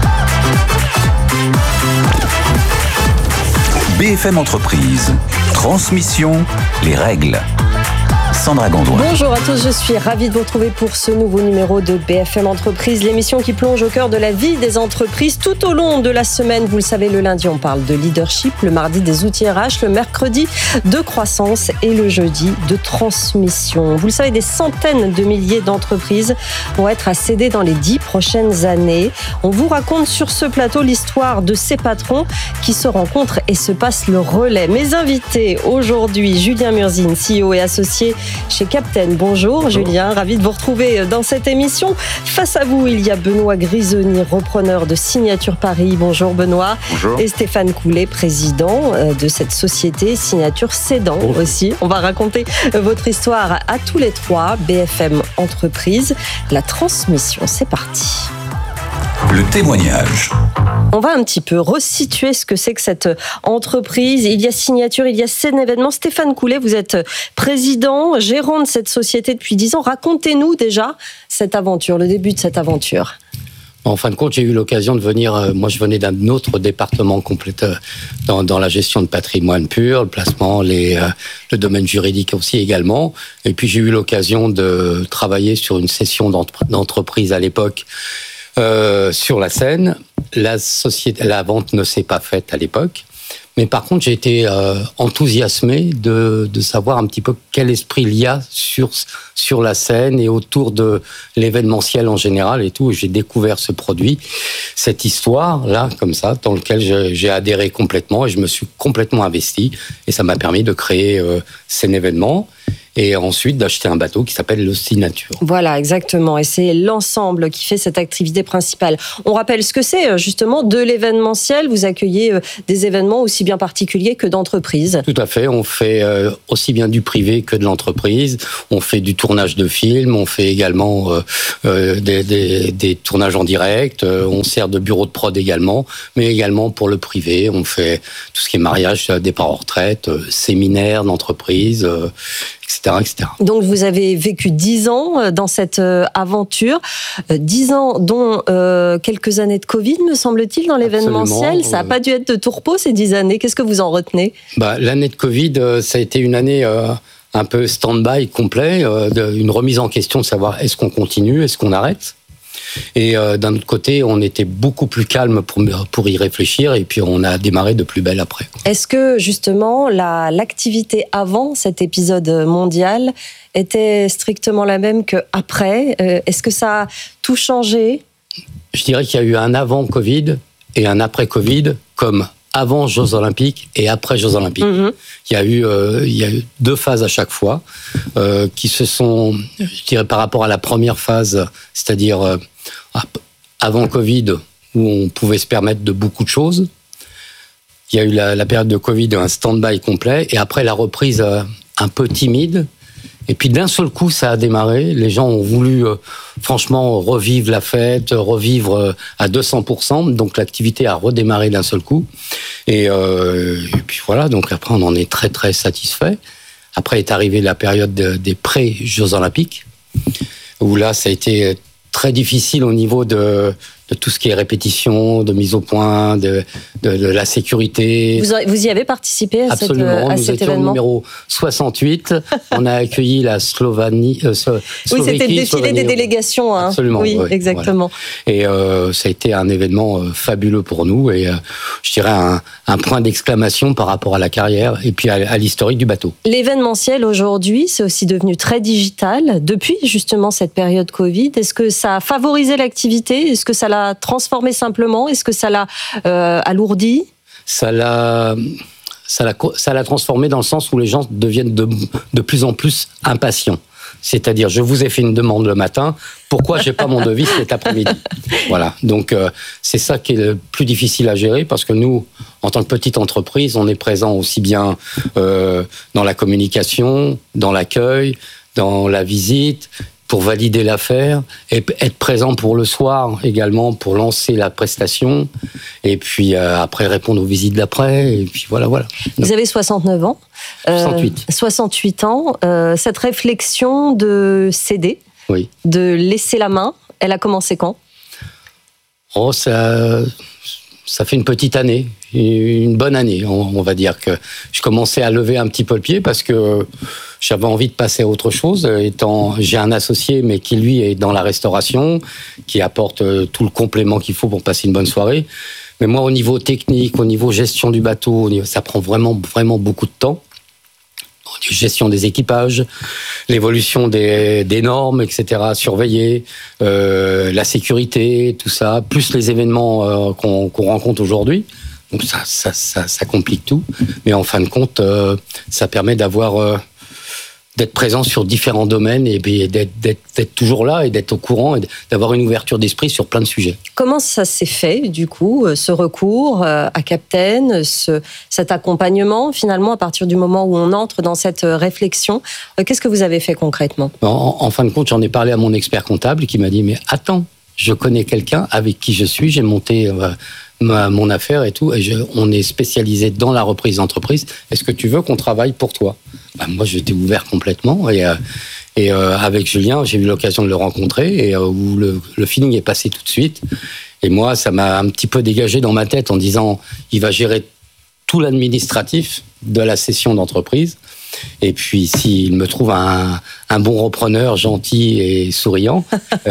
BFM Entreprise, transmission, les règles. Sandra Gondouin. Bonjour à tous, je suis ravie de vous retrouver pour ce nouveau numéro de BFM Entreprise, l'émission qui plonge au cœur de la vie des entreprises tout au long de la semaine. Vous le savez, le lundi, on parle de leadership, le mardi des outils RH, le mercredi de croissance et le jeudi de transmission. Vous le savez, des centaines de milliers d'entreprises vont être à céder dans les 10 prochaines années. On vous raconte sur ce plateau l'histoire de ces patrons qui se rencontrent et se passent le relais. Mes invités aujourd'hui, Julien Murzine, CEO et associé chez Captain. Bonjour Julien, ravi de vous retrouver dans cette émission. Face à vous, il y a Benoît Grisoni, repreneur de Signature Paris. Bonjour Benoît. Bonjour. Et Stéphane Coulet, président de cette société Signature Cédant aussi. On va raconter votre histoire à tous les trois. BFM Entreprise, la transmission, c'est parti. Le témoignage. On va un petit peu resituer ce que c'est que cette entreprise. Il y a Signature, il y a scène événement. Stéphane Coulet, vous êtes président, gérant de cette société depuis 10 ans. Racontez-nous déjà cette aventure, le début de cette aventure. En fin de compte, j'ai eu l'occasion de venir. Moi, je venais d'un autre département complet dans la gestion de patrimoine pur, le placement, le domaine juridique aussi également. Et puis, j'ai eu l'occasion de travailler sur une session d'entreprise à l'époque sur la Seine. La vente ne s'est pas faite à l'époque. Mais par contre, j'ai été enthousiasmé de savoir un petit peu quel esprit il y a sur la scène et autour de l'événementiel en général et tout. J'ai découvert ce produit, cette histoire-là, comme ça, dans lequel j'ai adhéré complètement et je me suis complètement investi. Et ça m'a permis de créer cet événement et ensuite d'acheter un bateau qui s'appelle l'Ostinature. Voilà, exactement. Et c'est l'ensemble qui fait cette activité principale. On rappelle ce que c'est, justement, de l'événementiel. Vous accueillez des événements aussi bien particuliers que d'entreprises. Tout à fait. On fait aussi bien du privé que de l'entreprise. On fait du tournage de films. On fait également des tournages en direct. On sert de bureau de prod également, mais également pour le privé. On fait tout ce qui est mariage, départ en retraite, séminaires d'entreprise, etc., etc. Donc vous avez vécu 10 ans dans cette aventure, 10 ans dont quelques années de Covid, me semble-t-il, dans l'événementiel. Absolument. Ça n'a pas dû être de tourpeau ces 10 années. Qu'est-ce que vous en retenez ? L'année de Covid, ça a été une année un peu stand-by complet, une remise en question de savoir est-ce qu'on continue, est-ce qu'on arrête ? Et d'un autre côté, on était beaucoup plus calme pour y réfléchir et puis on a démarré de plus belle après. Est-ce que justement l'activité avant cet épisode mondial était strictement la même qu'après ? Est-ce que ça a tout changé ? Je dirais qu'il y a eu un avant Covid et un après Covid, comme avant Jeux Olympiques et après Jeux Olympiques. Mmh. Il y a eu 2 phases à chaque fois qui se sont, je dirais, par rapport à la première phase, c'est-à-dire avant Covid, où on pouvait se permettre de beaucoup de choses. Il y a eu la période de Covid, un stand-by complet, et après la reprise un peu timide. Et puis d'un seul coup, ça a démarré. Les gens ont voulu, franchement, revivre la fête, revivre à 200%. Donc l'activité a redémarré d'un seul coup. Et puis voilà, donc après, on en est très, très satisfait. Après est arrivée la période des pré-Jeux Olympiques, où là, ça a été très difficile au niveau de tout ce qui est répétition, de mise au point, de la sécurité. Vous y avez participé à cet événement ? Nous étions au numéro 68. On a accueilli la Slovénie. Oui, c'était le défilé des délégations. Hein. Absolument. Oui, exactement. Voilà. Et ça a été un événement fabuleux pour nous et je dirais un point d'exclamation par rapport à la carrière et puis à l'historique du bateau. L'événementiel aujourd'hui, c'est aussi devenu très digital depuis justement cette période Covid. Est-ce que ça a favorisé l'activité ? Est-ce que ça l'a transformé simplement ? Est-ce que ça l'a alourdi ? Ça l'a transformé dans le sens où les gens deviennent de plus en plus impatients. C'est-à-dire, je vous ai fait une demande le matin, pourquoi j'ai pas mon devis cet après-midi ? Voilà. Donc, c'est ça qui est le plus difficile à gérer parce que nous, en tant que petite entreprise, on est présent aussi bien dans la communication, dans l'accueil, dans la visite, pour valider l'affaire, et être présent pour le soir également, pour lancer la prestation, et puis après répondre aux visites d'après, et puis voilà. Vous avez 69 ans. 68 ans. Cette réflexion de céder, oui, de laisser la main, elle a commencé quand ? Ça fait une petite année, une bonne année, on va dire que je commençais à lever un petit peu le pied parce que j'avais envie de passer à autre chose. J'ai un associé, mais qui lui est dans la restauration, qui apporte tout le complément qu'il faut pour passer une bonne soirée. Mais moi, au niveau technique, au niveau gestion du bateau, ça prend vraiment beaucoup de temps. Gestion des équipages, l'évolution des normes, etc., surveiller, la sécurité, tout ça, plus les événements qu'on rencontre aujourd'hui. Donc ça complique tout. Mais en fin de compte, ça permet d'être présent sur différents domaines et d'être toujours là et d'être au courant et d'avoir une ouverture d'esprit sur plein de sujets. Comment ça s'est fait, du coup, ce recours à Captain, cet accompagnement, finalement, à partir du moment où on entre dans cette réflexion ? Qu'est-ce que vous avez fait concrètement ? En fin de compte, j'en ai parlé à mon expert comptable qui m'a dit « Mais attends, je connais quelqu'un avec qui j'ai monté mon affaire et tout, et on est spécialisé dans la reprise d'entreprise. Est-ce que tu veux qu'on travaille pour toi ? Moi, j'étais ouvert complètement, et avec Julien, j'ai eu l'occasion de le rencontrer, et où le feeling est passé tout de suite. Et moi, ça m'a un petit peu dégagé dans ma tête en disant, il va gérer tout l'administratif de la cession d'entreprise. Et puis, s'il me trouve un bon repreneur gentil et souriant,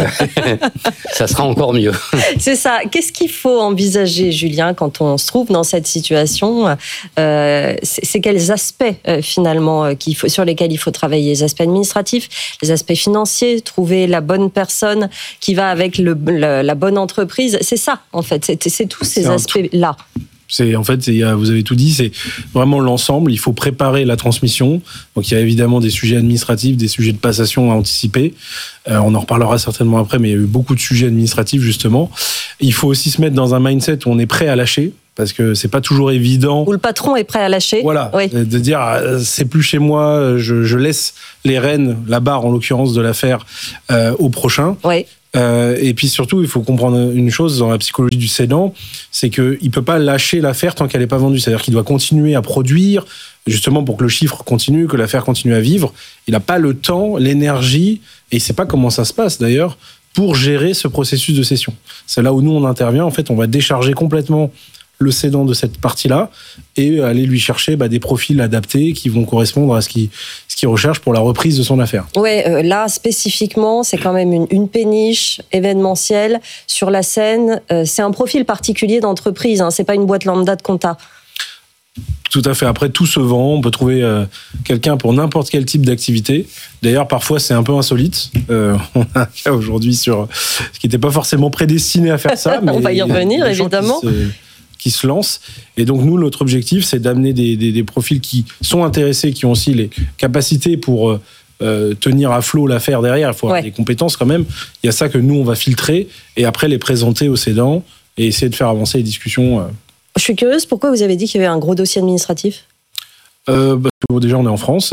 ça sera encore mieux. C'est ça. Qu'est-ce qu'il faut envisager, Julien, quand on se trouve dans cette situation ? C'est quels aspects, finalement, sur lesquels il faut travailler ? Les aspects administratifs, les aspects financiers, trouver la bonne personne qui va avec la bonne entreprise. C'est ça, en fait. C'est tous ces aspects-là. Vous avez tout dit, c'est vraiment l'ensemble. Il faut préparer la transmission. Donc, il y a évidemment des sujets administratifs, des sujets de passation à anticiper. On en reparlera certainement après, mais il y a eu beaucoup de sujets administratifs, justement. Il faut aussi se mettre dans un mindset où on est prêt à lâcher, parce que c'est pas toujours évident. Où le patron est prêt à lâcher. Voilà. Oui. De dire, c'est plus chez moi, je laisse les rênes, la barre en l'occurrence de l'affaire, au prochain. Oui. Et puis surtout, il faut comprendre une chose dans la psychologie du cédant, c'est qu'il ne peut pas lâcher l'affaire tant qu'elle n'est pas vendue. C'est-à-dire qu'il doit continuer à produire, justement pour que le chiffre continue, que l'affaire continue à vivre. Il n'a pas le temps, l'énergie, et il ne sait pas comment ça se passe d'ailleurs, pour gérer ce processus de cession. C'est là où nous, on intervient. En fait, on va décharger complètement le cédant de cette partie-là et aller lui chercher des profils adaptés qui vont correspondre à ce qu'il recherche pour la reprise de son affaire. Oui, là, spécifiquement, c'est quand même une péniche événementielle sur la scène. C'est un profil particulier d'entreprise, hein, c'est pas une boîte lambda de compta. Tout à fait. Après, tout se vend. On peut trouver quelqu'un pour n'importe quel type d'activité. D'ailleurs, parfois, c'est un peu insolite. On a un cas aujourd'hui ce qui n'était pas forcément prédestiné à faire ça. Mais on va y revenir, évidemment. Qui se lancent. Et donc, nous, notre objectif, c'est d'amener des profils qui sont intéressés, qui ont aussi les capacités pour tenir à flot l'affaire derrière. Il faut avoir des compétences quand même. Il y a ça que nous, on va filtrer et après les présenter aux cédants et essayer de faire avancer les discussions. Je suis curieuse, pourquoi vous avez dit qu'il y avait un gros dossier administratif ? Parce que déjà, on est en France.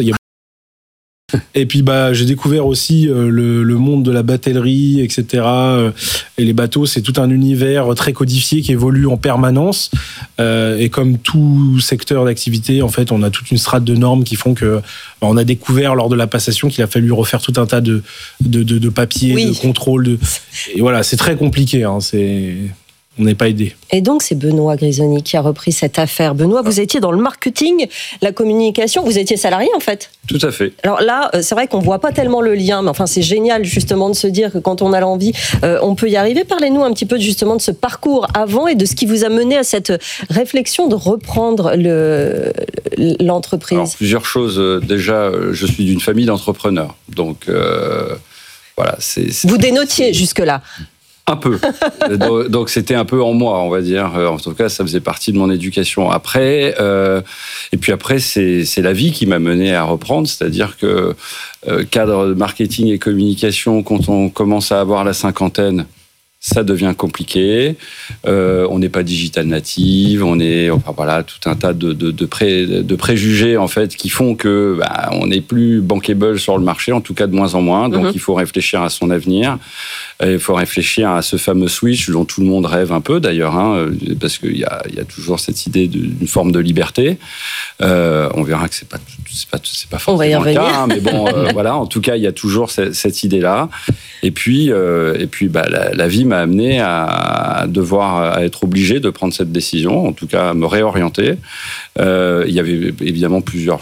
Et puis j'ai découvert aussi le monde de la batellerie, etc. Et les bateaux, c'est tout un univers très codifié qui évolue en permanence. Et comme tout secteur d'activité, en fait, on a toute une strate de normes qui font que on a découvert lors de la passation qu'il a fallu refaire tout un tas de papiers, de contrôles. Et voilà, c'est très compliqué. Hein, on n'est pas aidé. Et donc, c'est Benoît Grisoni qui a repris cette affaire. Benoît, vous étiez dans le marketing, la communication, vous étiez salarié en fait. Tout à fait. Alors là, c'est vrai qu'on ne voit pas tellement le lien, mais enfin, c'est génial justement de se dire que quand on a l'envie, on peut y arriver. Parlez-nous un petit peu justement de ce parcours avant et de ce qui vous a mené à cette réflexion de reprendre l'entreprise. Alors, plusieurs choses. Déjà, je suis d'une famille d'entrepreneurs. Donc, voilà. Vous dénotiez jusque-là. Un peu. Donc c'était un peu en moi, on va dire. En tout cas, ça faisait partie de mon éducation. Après, et puis après, c'est la vie qui m'a mené à reprendre. C'est-à-dire que cadre de marketing et communication, quand on commence à avoir la cinquantaine, ça devient compliqué. On n'est pas digital native, tout un tas de préjugés en fait qui font que on n'est plus bankable sur le marché, en tout cas de moins en moins. Donc il faut réfléchir à son avenir. Il faut réfléchir à ce fameux switch dont tout le monde rêve un peu d'ailleurs, parce qu'il y a toujours cette idée d'une forme de liberté. On verra que c'est pas forcément le cas, mais bon, voilà. En tout cas, il y a toujours cette idée-là. Et puis, la vie m'a amené à être obligé de prendre cette décision, en tout cas à me réorienter. Il y avait évidemment plusieurs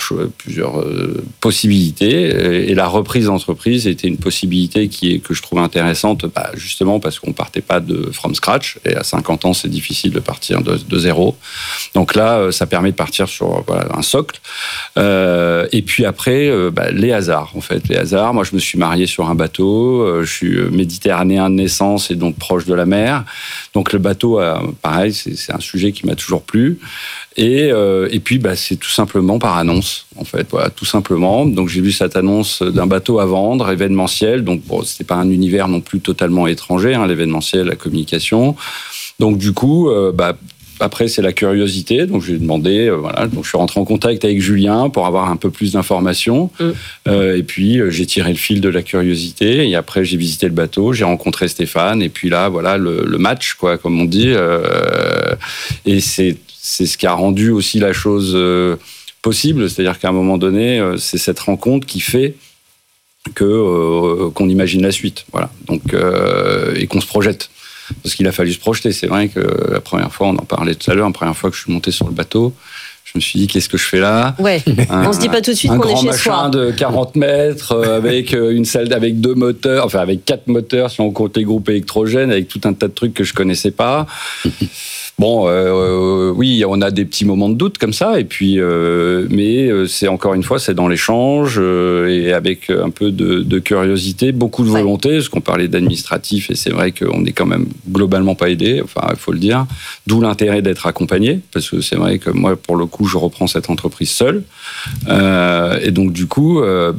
possibilités, et la reprise d'entreprise était une possibilité que je trouve intéressante, justement parce qu'on partait pas from scratch, et à 50 ans c'est difficile de partir de zéro. Donc là, ça permet de partir sur un socle. Et puis après, les hasards en fait, Moi, je me suis marié sur un bateau. Je suis méditerranéen de naissance et donc proche de la mer. Donc le bateau, pareil, c'est un sujet qui m'a toujours plu. Et puis, c'est tout simplement par annonce, en fait. Voilà, tout simplement. Donc, j'ai vu cette annonce d'un bateau à vendre, événementiel. Donc, c'était pas un univers non plus totalement étranger, l'événementiel, la communication. Donc, du coup, après, c'est la curiosité. Donc, j'ai demandé, voilà. Donc, je suis rentré en contact avec Julien pour avoir un peu plus d'informations. Et puis, j'ai tiré le fil de la curiosité. Et après, j'ai visité le bateau, j'ai rencontré Stéphane. Et puis là, voilà, le match, quoi, comme on dit. Et c'est ce qui a rendu aussi la chose possible. C'est-à-dire qu'à un moment donné, c'est cette rencontre qui fait qu'on imagine la suite. Voilà. Donc, et qu'on se projette. Parce qu'il a fallu se projeter. C'est vrai que la première fois, on en parlait tout à l'heure, la première fois que je suis monté sur le bateau, je me suis dit, qu'est-ce que je fais là ? Ouais. On se dit pas tout de suite qu'on est chez soi. Un grand machin de 40 mètres, avec une salle avec 2 moteurs, enfin avec 4 moteurs si on compte les groupes électrogènes, avec tout un tas de trucs que je connaissais pas. Bon, oui, on a des petits moments de doute comme ça, et puis, mais c'est encore une fois, c'est dans l'échange et avec un peu de curiosité, beaucoup de volonté, parce qu'on parlait d'administratif, et c'est vrai qu'on n'est quand même globalement pas aidé, enfin, il faut le dire. D'où l'intérêt d'être accompagné, parce que c'est vrai que moi, pour le coup, je reprends cette entreprise seule, et donc du coup,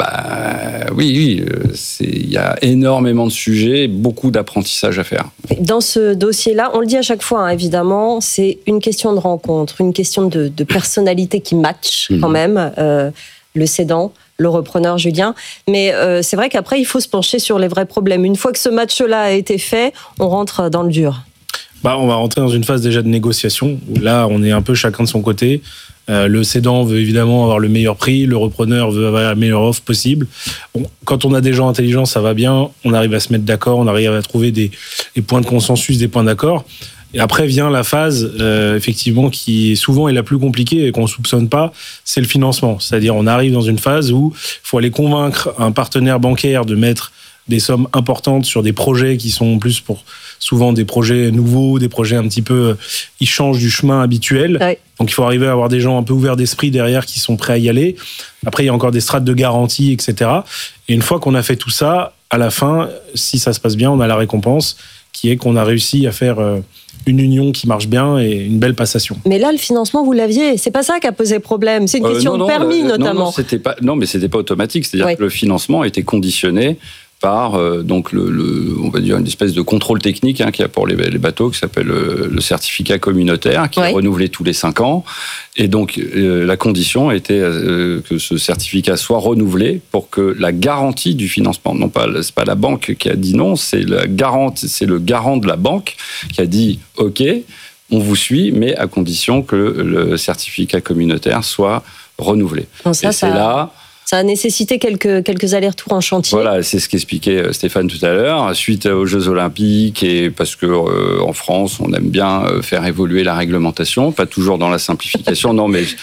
oui, il y a énormément de sujets, beaucoup d'apprentissage à faire. Dans ce dossier-là, on le dit à chaque fois, hein, évidemment. C'est une question de rencontre, une question de personnalité qui match quand même, le cédant, le repreneur Julien. Mais c'est vrai qu'après, il faut se pencher sur les vrais problèmes. Une fois que ce match-là a été fait, on rentre dans le dur. On va rentrer dans une phase déjà de négociation, où là, on est un peu chacun de son côté. Le cédant veut évidemment avoir le meilleur prix, le repreneur veut avoir la meilleure offre possible. Bon, quand on a des gens intelligents, ça va bien, on arrive à se mettre d'accord, on arrive à trouver des points de consensus, des points d'accord. Et après vient la phase, effectivement, qui souvent est la plus compliquée et qu'on ne soupçonne pas, c'est le financement. C'est-à-dire, on arrive dans une phase où il faut aller convaincre un partenaire bancaire de mettre des sommes importantes sur des projets qui sont plus pour souvent des projets nouveaux, des projets un petit peu, ils changent du chemin habituel. Ouais. Donc, il faut arriver à avoir des gens un peu ouverts d'esprit derrière qui sont prêts à y aller. Après, il y a encore des strates de garantie, etc. Et une fois qu'on a fait tout ça, à la fin, si ça se passe bien, on a la récompense qui est qu'on a réussi à faire une union qui marche bien et une belle passation. Mais là, le financement, vous l'aviez. C'est pas ça qui a posé problème. C'est une question de permis, notamment. Non, mais c'était pas automatique. C'est-à-dire que le financement était conditionné par donc on va dire une espèce de contrôle technique qu'il y a pour les bateaux qui s'appelle le certificat communautaire qui est renouvelé tous les 5 ans. Et donc la condition était que ce certificat soit renouvelé pour que la garantie du financement, c'est pas la banque qui a dit non, c'est le garant de la banque qui a dit OK, on vous suit, mais à condition que le certificat communautaire soit renouvelé. Ça a nécessité quelques allers-retours en chantier. Voilà, c'est ce qu'expliquait Stéphane tout à l'heure. Suite aux Jeux Olympiques, et parce que en France, on aime bien faire évoluer la réglementation, pas toujours dans la simplification. Non, mais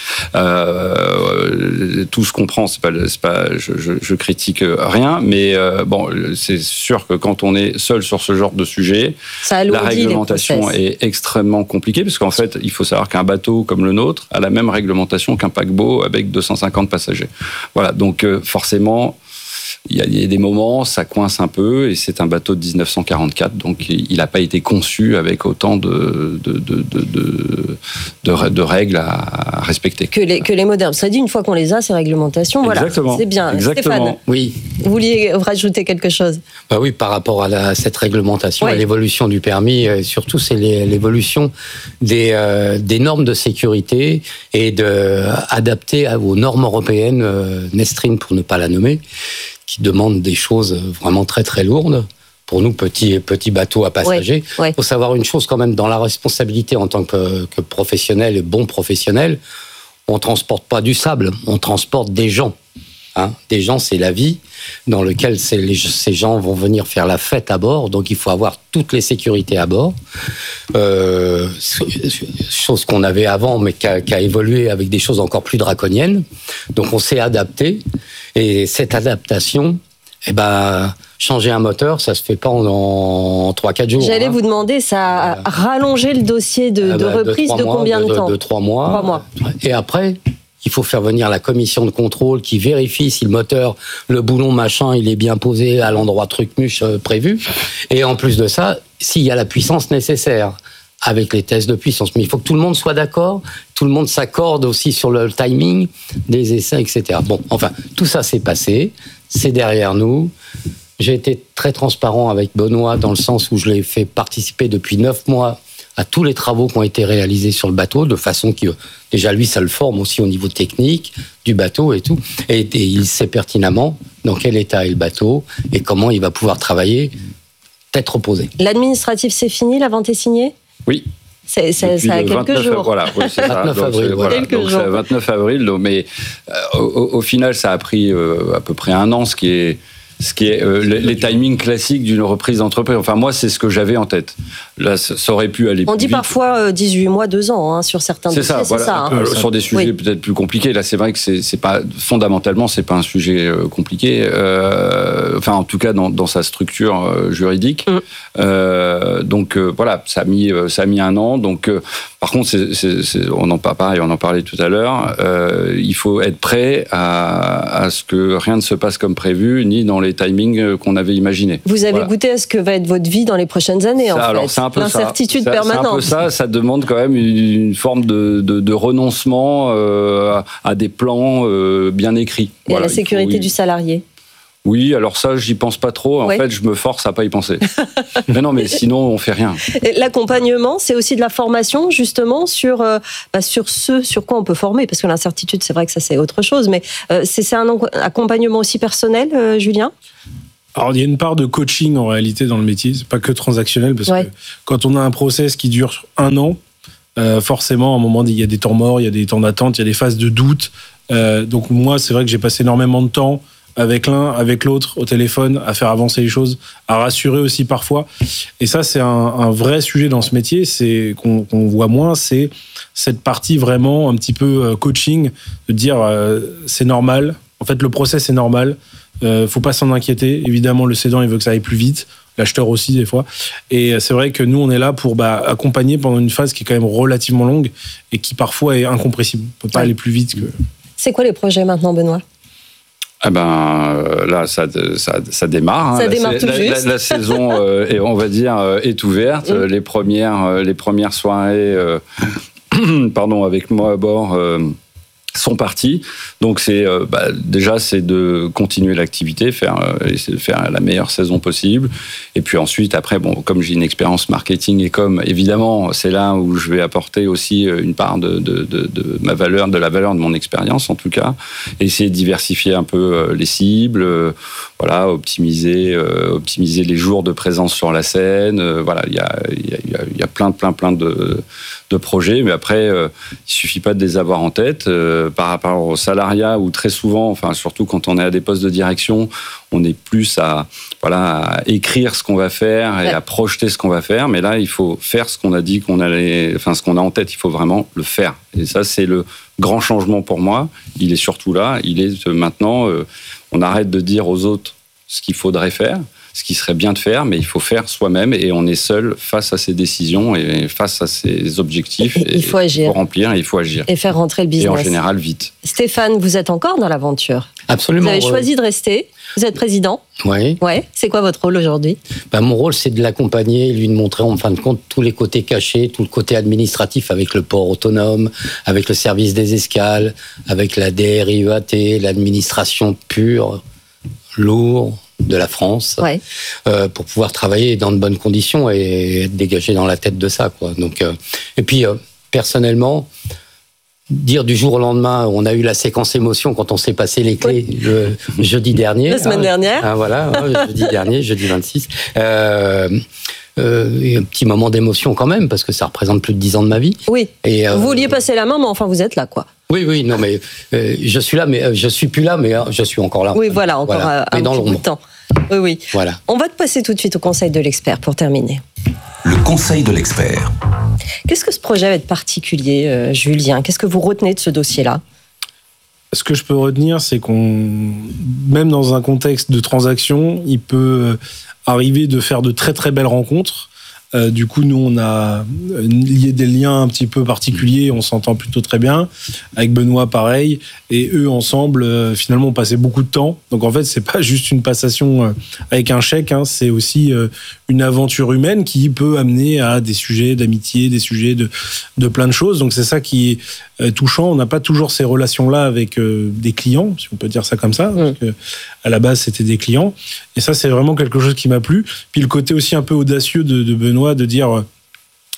tout se comprend. C'est pas, je critique rien, mais bon, c'est sûr que quand on est seul sur ce genre de sujet, la réglementation est extrêmement compliquée, parce qu'en fait, il faut savoir qu'un bateau comme le nôtre a la même réglementation qu'un paquebot avec 250 passagers. Voilà. Donc forcément, il y a des moments, ça coince un peu, et c'est un bateau de 1944, donc il n'a pas été conçu avec autant de règles à respecter. Que les modernes. Ça dit, une fois qu'on les a, ces réglementations, exactement. Voilà, c'est bien. Exactement. Stéphane, oui. Vous vouliez rajouter quelque chose ? Oui, par rapport à cette réglementation, à l'évolution du permis, surtout c'est l'évolution des normes de sécurité et adaptées aux normes européennes, Nestrin pour ne pas la nommer, qui demandent des choses vraiment très très lourdes. Pour nous, petits bateaux à passagers. Il faut savoir une chose quand même, dans la responsabilité en tant que professionnel et bon professionnel, on ne transporte pas du sable, on transporte des gens. Des gens, c'est la vie, dans lequel ces gens vont venir faire la fête à bord, donc il faut avoir toutes les sécurités à bord. Chose qu'on avait avant, mais qui a évolué avec des choses encore plus draconiennes. Donc on s'est adapté, et cette adaptation, changer un moteur, ça se fait pas en 3-4 jours. J'allais vous demander, ça a rallongé le dossier de reprise de combien de temps ? De 3 mois. 3 mois. Et après, il faut faire venir la commission de contrôle qui vérifie si le moteur, le boulon machin, il est bien posé à l'endroit truc-muche prévu. Et en plus de ça, s'il y a la puissance nécessaire avec les tests de puissance. Mais il faut que tout le monde soit d'accord, tout le monde s'accorde aussi sur le timing des essais, etc. Bon, enfin, tout ça s'est passé, c'est derrière nous. J'ai été très transparent avec Benoît dans le sens où je l'ai fait participer depuis 9 mois à tous les travaux qui ont été réalisés sur le bateau, de façon que déjà lui, ça le forme aussi au niveau technique du bateau et tout. Et il sait pertinemment dans quel état est le bateau et comment il va pouvoir travailler tête reposée. L'administratif, c'est fini, la vente est signée ? Oui. Ça a quelques jours. Voilà, oui, c'est 29 ça. Avril. Donc c'est 29 avril. Donc, mais au final, ça a pris à peu près un an, ce qui est les timings classiques d'une reprise d'entreprise. Enfin, moi, c'est ce que j'avais en tête. Là, ça aurait pu aller plus vite. On dit parfois 18 mois, 2 ans sur certains dossiers. C'est ça, voilà. Sur des sujets peut-être plus compliqués. Là, c'est vrai que c'est pas fondamentalement, c'est pas un sujet compliqué. Enfin, en tout cas, dans sa structure juridique. Donc voilà, ça a mis un an. Donc par contre, on en parlait tout à l'heure. Il faut être prêt à ce que rien ne se passe comme prévu, ni dans les timings qu'on avait imaginés. Vous avez goûté à ce que va être votre vie dans les prochaines années, en fait. Alors, c'est un peu l'incertitude permanente. C'est un peu ça. Ça demande quand même une forme de renoncement à des plans bien écrits. Et à la sécurité du salarié. Oui, alors ça, j'y pense pas trop. En fait, je me force à pas y penser. Mais non, mais sinon, on fait rien. Et l'accompagnement, c'est aussi de la formation, justement, sur ce sur quoi on peut former. Parce que l'incertitude, c'est vrai que ça, c'est autre chose. Mais c'est un accompagnement aussi personnel, Julien ? Alors, il y a une part de coaching, en réalité, dans le métier. C'est pas que transactionnel, parce que quand on a un process qui dure 1 an, forcément, à un moment, il y a des temps morts, il y a des temps d'attente, il y a des phases de doute. Donc, moi, c'est vrai que j'ai passé énormément de temps avec l'un, avec l'autre, au téléphone, à faire avancer les choses, à rassurer aussi parfois. Et ça, c'est un vrai sujet dans ce métier, c'est qu'on voit moins, c'est cette partie vraiment un petit peu coaching, de dire c'est normal, en fait le process est normal, faut pas s'en inquiéter. Évidemment, le cédant, il veut que ça aille plus vite, l'acheteur aussi des fois. Et c'est vrai que nous, on est là pour accompagner pendant une phase qui est quand même relativement longue et qui parfois est incompressible. On peut pas aller plus vite que... C'est quoi les projets maintenant, Benoît ? Ah ben là, ça démarre. Ça démarre tout juste. La saison, on va dire, est ouverte. Les premières soirées, avec moi à bord, sont partis. Donc déjà c'est de continuer l'activité, essayer de faire la meilleure saison possible. Et puis ensuite après, comme j'ai une expérience marketing et com, évidemment c'est là où je vais apporter aussi une part de ma valeur, de la valeur de mon expérience en tout cas. Et essayer de diversifier un peu les cibles, optimiser les jours de présence sur la scène. Il y a plein de projets, mais après il suffit pas de les avoir en tête. Par rapport au salariat, où très souvent, surtout quand on est à des postes de direction, on est plus à écrire ce qu'on va faire et à projeter ce qu'on va faire. Mais là, il faut faire ce qu'on a dit qu'on allait, ce qu'on a en tête, il faut vraiment le faire. Et ça, c'est le grand changement pour moi. Il est surtout là. Il est maintenant, on arrête de dire aux autres ce qu'il faudrait faire, ce qui serait bien de faire, mais il faut faire soi-même et on est seul face à ces décisions et face à ces objectifs. Il faut agir. Il faut remplir et il faut agir. Et faire rentrer le business. Et en général, vite. Stéphane, vous êtes encore dans l'aventure. Absolument. Vous avez choisi de rester. Vous êtes président. Oui. Ouais. C'est quoi votre rôle aujourd'hui ? Mon rôle, c'est de l'accompagner et lui de montrer, en fin de compte, tous les côtés cachés, tout le côté administratif avec le port autonome, avec le service des escales, avec la DRIEAT, l'administration pure, lourde de la France, pour pouvoir travailler dans de bonnes conditions et être dégagé dans la tête de ça, quoi. Donc, et puis, personnellement, dire du jour au lendemain, on a eu la séquence émotion quand on s'est passé les clés le jeudi dernier. La semaine dernière. Jeudi 26. Un petit moment d'émotion quand même, parce que ça représente plus de 10 ans de ma vie. Oui. Et vous vouliez passer la main, mais enfin, vous êtes là, quoi. Oui, non, mais je suis là, mais je suis plus là, mais je suis encore là. Oui, voilà, encore un petit bout de temps. Oui. Voilà. On va te passer tout de suite au conseil de l'expert pour terminer. Le conseil de l'expert. Qu'est-ce que ce projet va être particulier, Julien ? Qu'est-ce que vous retenez de ce dossier-là ? Ce que je peux retenir, c'est même dans un contexte de transaction, il peut arriver de faire de très très belles rencontres. Du coup, nous, on a lié des liens un petit peu particuliers, on s'entend plutôt très bien. Avec Benoît, pareil. Et eux, ensemble, finalement, on passait beaucoup de temps. Donc, en fait, c'est pas juste une passation avec un chèque, c'est aussi une aventure humaine qui peut amener à des sujets d'amitié, des sujets de plein de choses. Donc, c'est ça qui est touchant. On n'a pas toujours ces relations-là avec des clients, si on peut dire ça comme ça. Parce que, à la base, c'était des clients. Et ça, c'est vraiment quelque chose qui m'a plu. Puis le côté aussi un peu audacieux de Benoît, de dire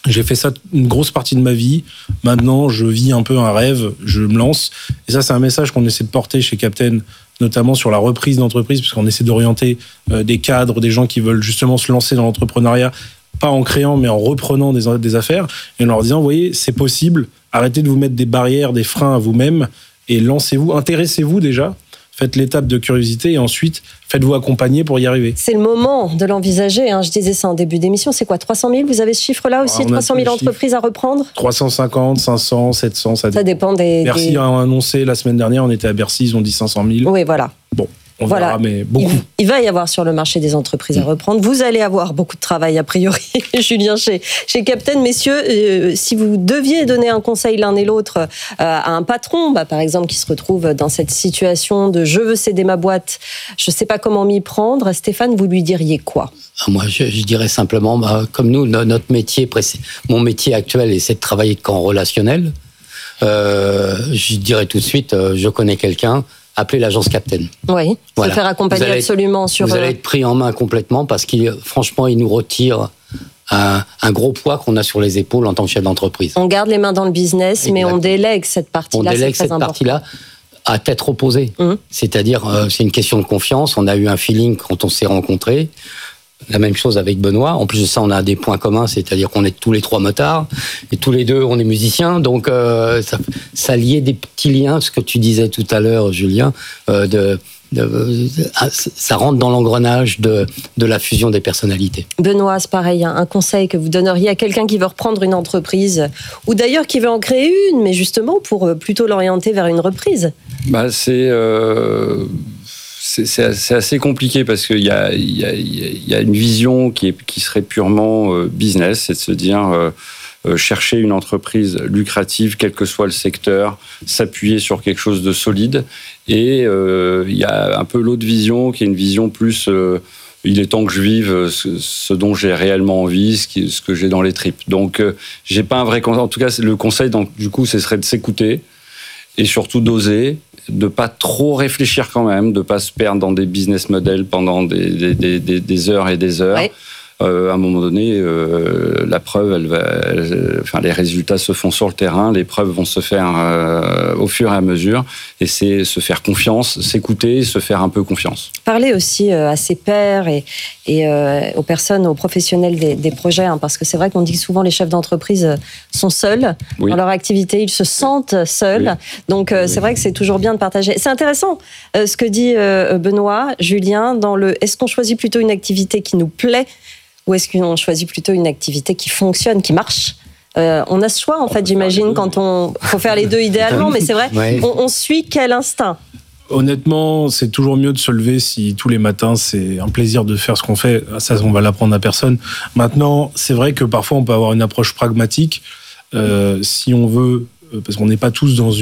J'ai fait ça une grosse partie de ma vie. Maintenant, je vis un peu un rêve, je me lance. Et ça, c'est un message qu'on essaie de porter chez Captain, notamment sur la reprise d'entreprise, parce qu'on essaie d'orienter des cadres, des gens qui veulent justement se lancer dans l'entrepreneuriat, pas en créant, mais en reprenant des affaires, et en leur disant, vous voyez, c'est possible, arrêtez de vous mettre des barrières, des freins à vous-même, et lancez-vous, intéressez-vous déjà, faites l'étape de curiosité, et ensuite, faites-vous accompagner pour y arriver. C'est le moment de l'envisager, je disais ça en début d'émission, c'est quoi, 300 000, vous avez ce chiffre-là aussi, 300 000 entreprises à reprendre ? 350, 500, 700, ça dépend des... Bercy a annoncé la semaine dernière, on était à Bercy, ils ont dit 500 000. Oui, voilà. Bon. On verra, mais beaucoup. Il va y avoir sur le marché des entreprises à reprendre. Vous allez avoir beaucoup de travail, a priori, Julien, chez Captain. Messieurs, si vous deviez donner un conseil l'un et l'autre à un patron, par exemple, qui se retrouve dans cette situation de « je veux céder ma boîte, je ne sais pas comment m'y prendre », Stéphane, vous lui diriez quoi ? Moi, je dirais simplement, comme nous, notre métier, mon métier actuel, c'est de travailler qu'en relationnel. Je dirais tout de suite, je connais quelqu'un, appelez l'agence Captain. Oui, se faire accompagner absolument sur... Vous allez être pris en main complètement parce franchement, il nous retire un gros poids qu'on a sur les épaules en tant que chef d'entreprise. On garde les mains dans le business, exactement. Mais on délègue cette partie-là. On délègue cette partie-là à tête reposée. C'est-à-dire, c'est une question de confiance. On a eu un feeling quand on s'est rencontrés. La même chose avec Benoît. En plus de ça, on a des points communs, c'est-à-dire qu'on est tous les trois motards et tous les deux, on est musiciens. Donc, ça liait des petits liens, ce que tu disais tout à l'heure, Julien, ça rentre dans l'engrenage de la fusion des personnalités. Benoît, c'est pareil, un conseil que vous donneriez à quelqu'un qui veut reprendre une entreprise, ou d'ailleurs qui veut en créer une, mais justement pour plutôt l'orienter vers une reprise. C'est assez compliqué parce qu'il y a une vision qui serait purement business, c'est de se dire chercher une entreprise lucrative, quel que soit le secteur, s'appuyer sur quelque chose de solide. Et il y a un peu l'autre vision qui est une vision plus il est temps que je vive ce dont j'ai réellement envie, ce que j'ai dans les tripes. Donc j'ai pas un vrai conseil. En tout cas, le conseil, du coup, ce serait de s'écouter et surtout d'oser, de pas trop réfléchir quand même, de pas se perdre dans des business models pendant des heures et des heures. Ouais. À un moment donné, la preuve, les résultats se font sur le terrain, les preuves vont se faire au fur et à mesure, et c'est se faire confiance, s'écouter, se faire un peu confiance. Parler aussi à ses pairs et aux personnes, aux professionnels des projets, parce que c'est vrai qu'on dit que souvent les chefs d'entreprise sont seuls dans leur activité, ils se sentent seuls, donc c'est vrai que c'est toujours bien de partager. C'est intéressant ce que dit Benoît, Julien, est-ce qu'on choisit plutôt une activité qui nous plaît ou est-ce qu'on choisit plutôt une activité qui fonctionne, qui marche ? On a ce choix, en fait, j'imagine, quand faut faire les deux idéalement, mais c'est vrai, on suit quel instinct ? Honnêtement, c'est toujours mieux de se lever si tous les matins, c'est un plaisir de faire ce qu'on fait. Ça, on va l'apprendre à personne. Maintenant, c'est vrai que parfois, on peut avoir une approche pragmatique. Si on veut, parce qu'on n'est pas tous dans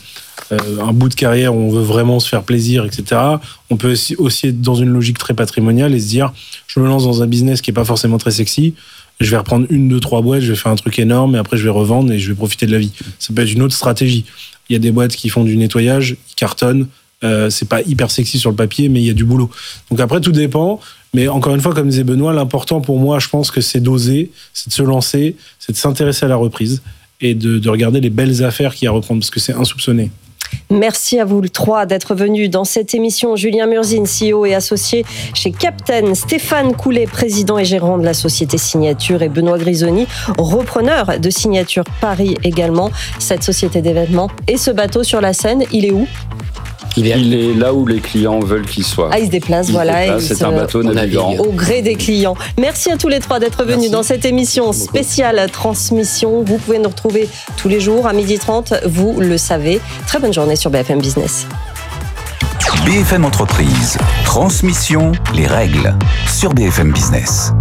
un bout de carrière où on veut vraiment se faire plaisir, etc. On peut aussi être dans une logique très patrimoniale et se dire, je me lance dans un business qui n'est pas forcément très sexy, je vais reprendre 1, 2, 3 boîtes, je vais faire un truc énorme et après je vais revendre et je vais profiter de la vie. Ça peut être une autre stratégie. Il y a des boîtes qui font du nettoyage, qui cartonnent, c'est pas hyper sexy sur le papier, mais il y a du boulot. Donc après, tout dépend. Mais encore une fois, comme disait Benoît, l'important pour moi, je pense que c'est d'oser, c'est de se lancer, c'est de s'intéresser à la reprise et de regarder les belles affaires qu'il y a à reprendre, parce que c'est insoupçonné. Merci à vous le trois d'être venus dans cette émission. Julien Murzin, CEO et associé chez Captain, Stéphane Coulet, président et gérant de la société Signature, et Benoît Grisoni, repreneur de Signature Paris également, cette société d'événements. Et ce bateau sur la Seine, il est où ? Il est là où les clients veulent qu'il soit. Il se déplace, voilà. C'est un bateau navigant. Au gré des clients. Merci à tous les trois d'être venus dans cette émission spéciale transmission. Vous pouvez nous retrouver tous les jours à 12h30, vous le savez. Très bonne journée sur BFM Business. BFM Entreprise. Transmission, les règles. Sur BFM Business.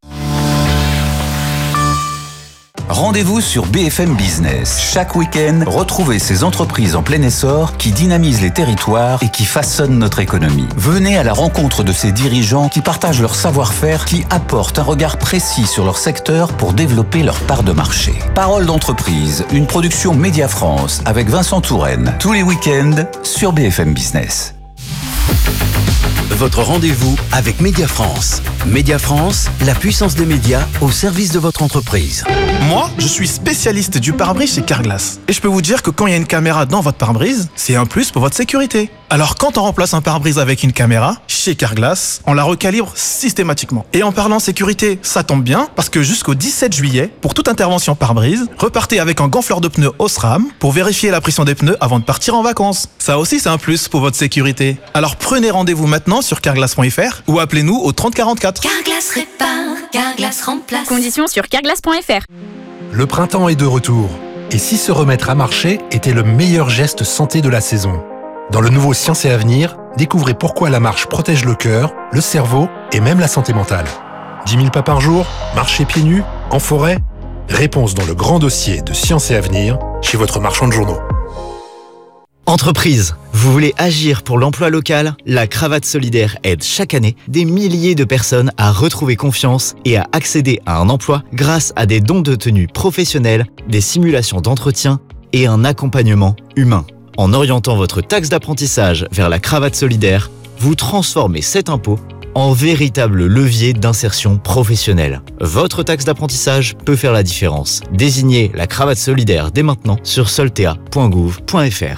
Rendez-vous sur BFM Business. Chaque week-end, retrouvez ces entreprises en plein essor qui dynamisent les territoires et qui façonnent notre économie. Venez à la rencontre de ces dirigeants qui partagent leur savoir-faire, qui apportent un regard précis sur leur secteur pour développer leur part de marché. Parole d'entreprise, une production Média France avec Vincent Touraine. Tous les week-ends sur BFM Business. votre rendez-vous avec Média France. Média France, la puissance des médias au service de votre entreprise. Moi, je suis spécialiste du pare-brise chez Carglass. Et je peux vous dire que quand il y a une caméra dans votre pare-brise, c'est un plus pour votre sécurité. Alors quand on remplace un pare-brise avec une caméra, chez Carglass, on la recalibre systématiquement. Et en parlant sécurité, ça tombe bien, parce que jusqu'au 17 juillet, pour toute intervention pare-brise, repartez avec un gonfleur de pneus Osram pour vérifier la pression des pneus avant de partir en vacances. Ça aussi, c'est un plus pour votre sécurité. Alors prenez rendez-vous maintenant sur carglass.fr ou appelez-nous au 30 44. Carglass répare, Carglass remplace. Conditions sur carglass.fr. Le printemps est de retour. Et si se remettre à marcher était le meilleur geste santé de la saison? Dans le nouveau Science et Avenir, découvrez pourquoi la marche protège le cœur, le cerveau et même la santé mentale. 10 000 pas par jour, marcher pieds nus, en forêt? Réponse dans le grand dossier de Science et Avenir chez votre marchand de journaux. Entreprise, vous voulez agir pour l'emploi local? La Cravate Solidaire aide chaque année des milliers de personnes à retrouver confiance et à accéder à un emploi grâce à des dons de tenue professionnels, des simulations d'entretien et un accompagnement humain. En orientant votre taxe d'apprentissage vers la Cravate Solidaire, vous transformez cet impôt en véritable levier d'insertion professionnelle. Votre taxe d'apprentissage peut faire la différence. Désignez la Cravate Solidaire dès maintenant sur soltea.gouv.fr.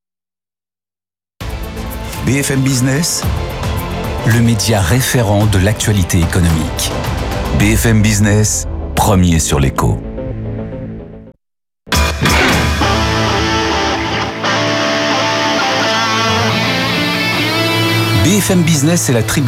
BFM Business, le média référent de l'actualité économique. BFM Business, premier sur l'écho. BFM Business est la tribune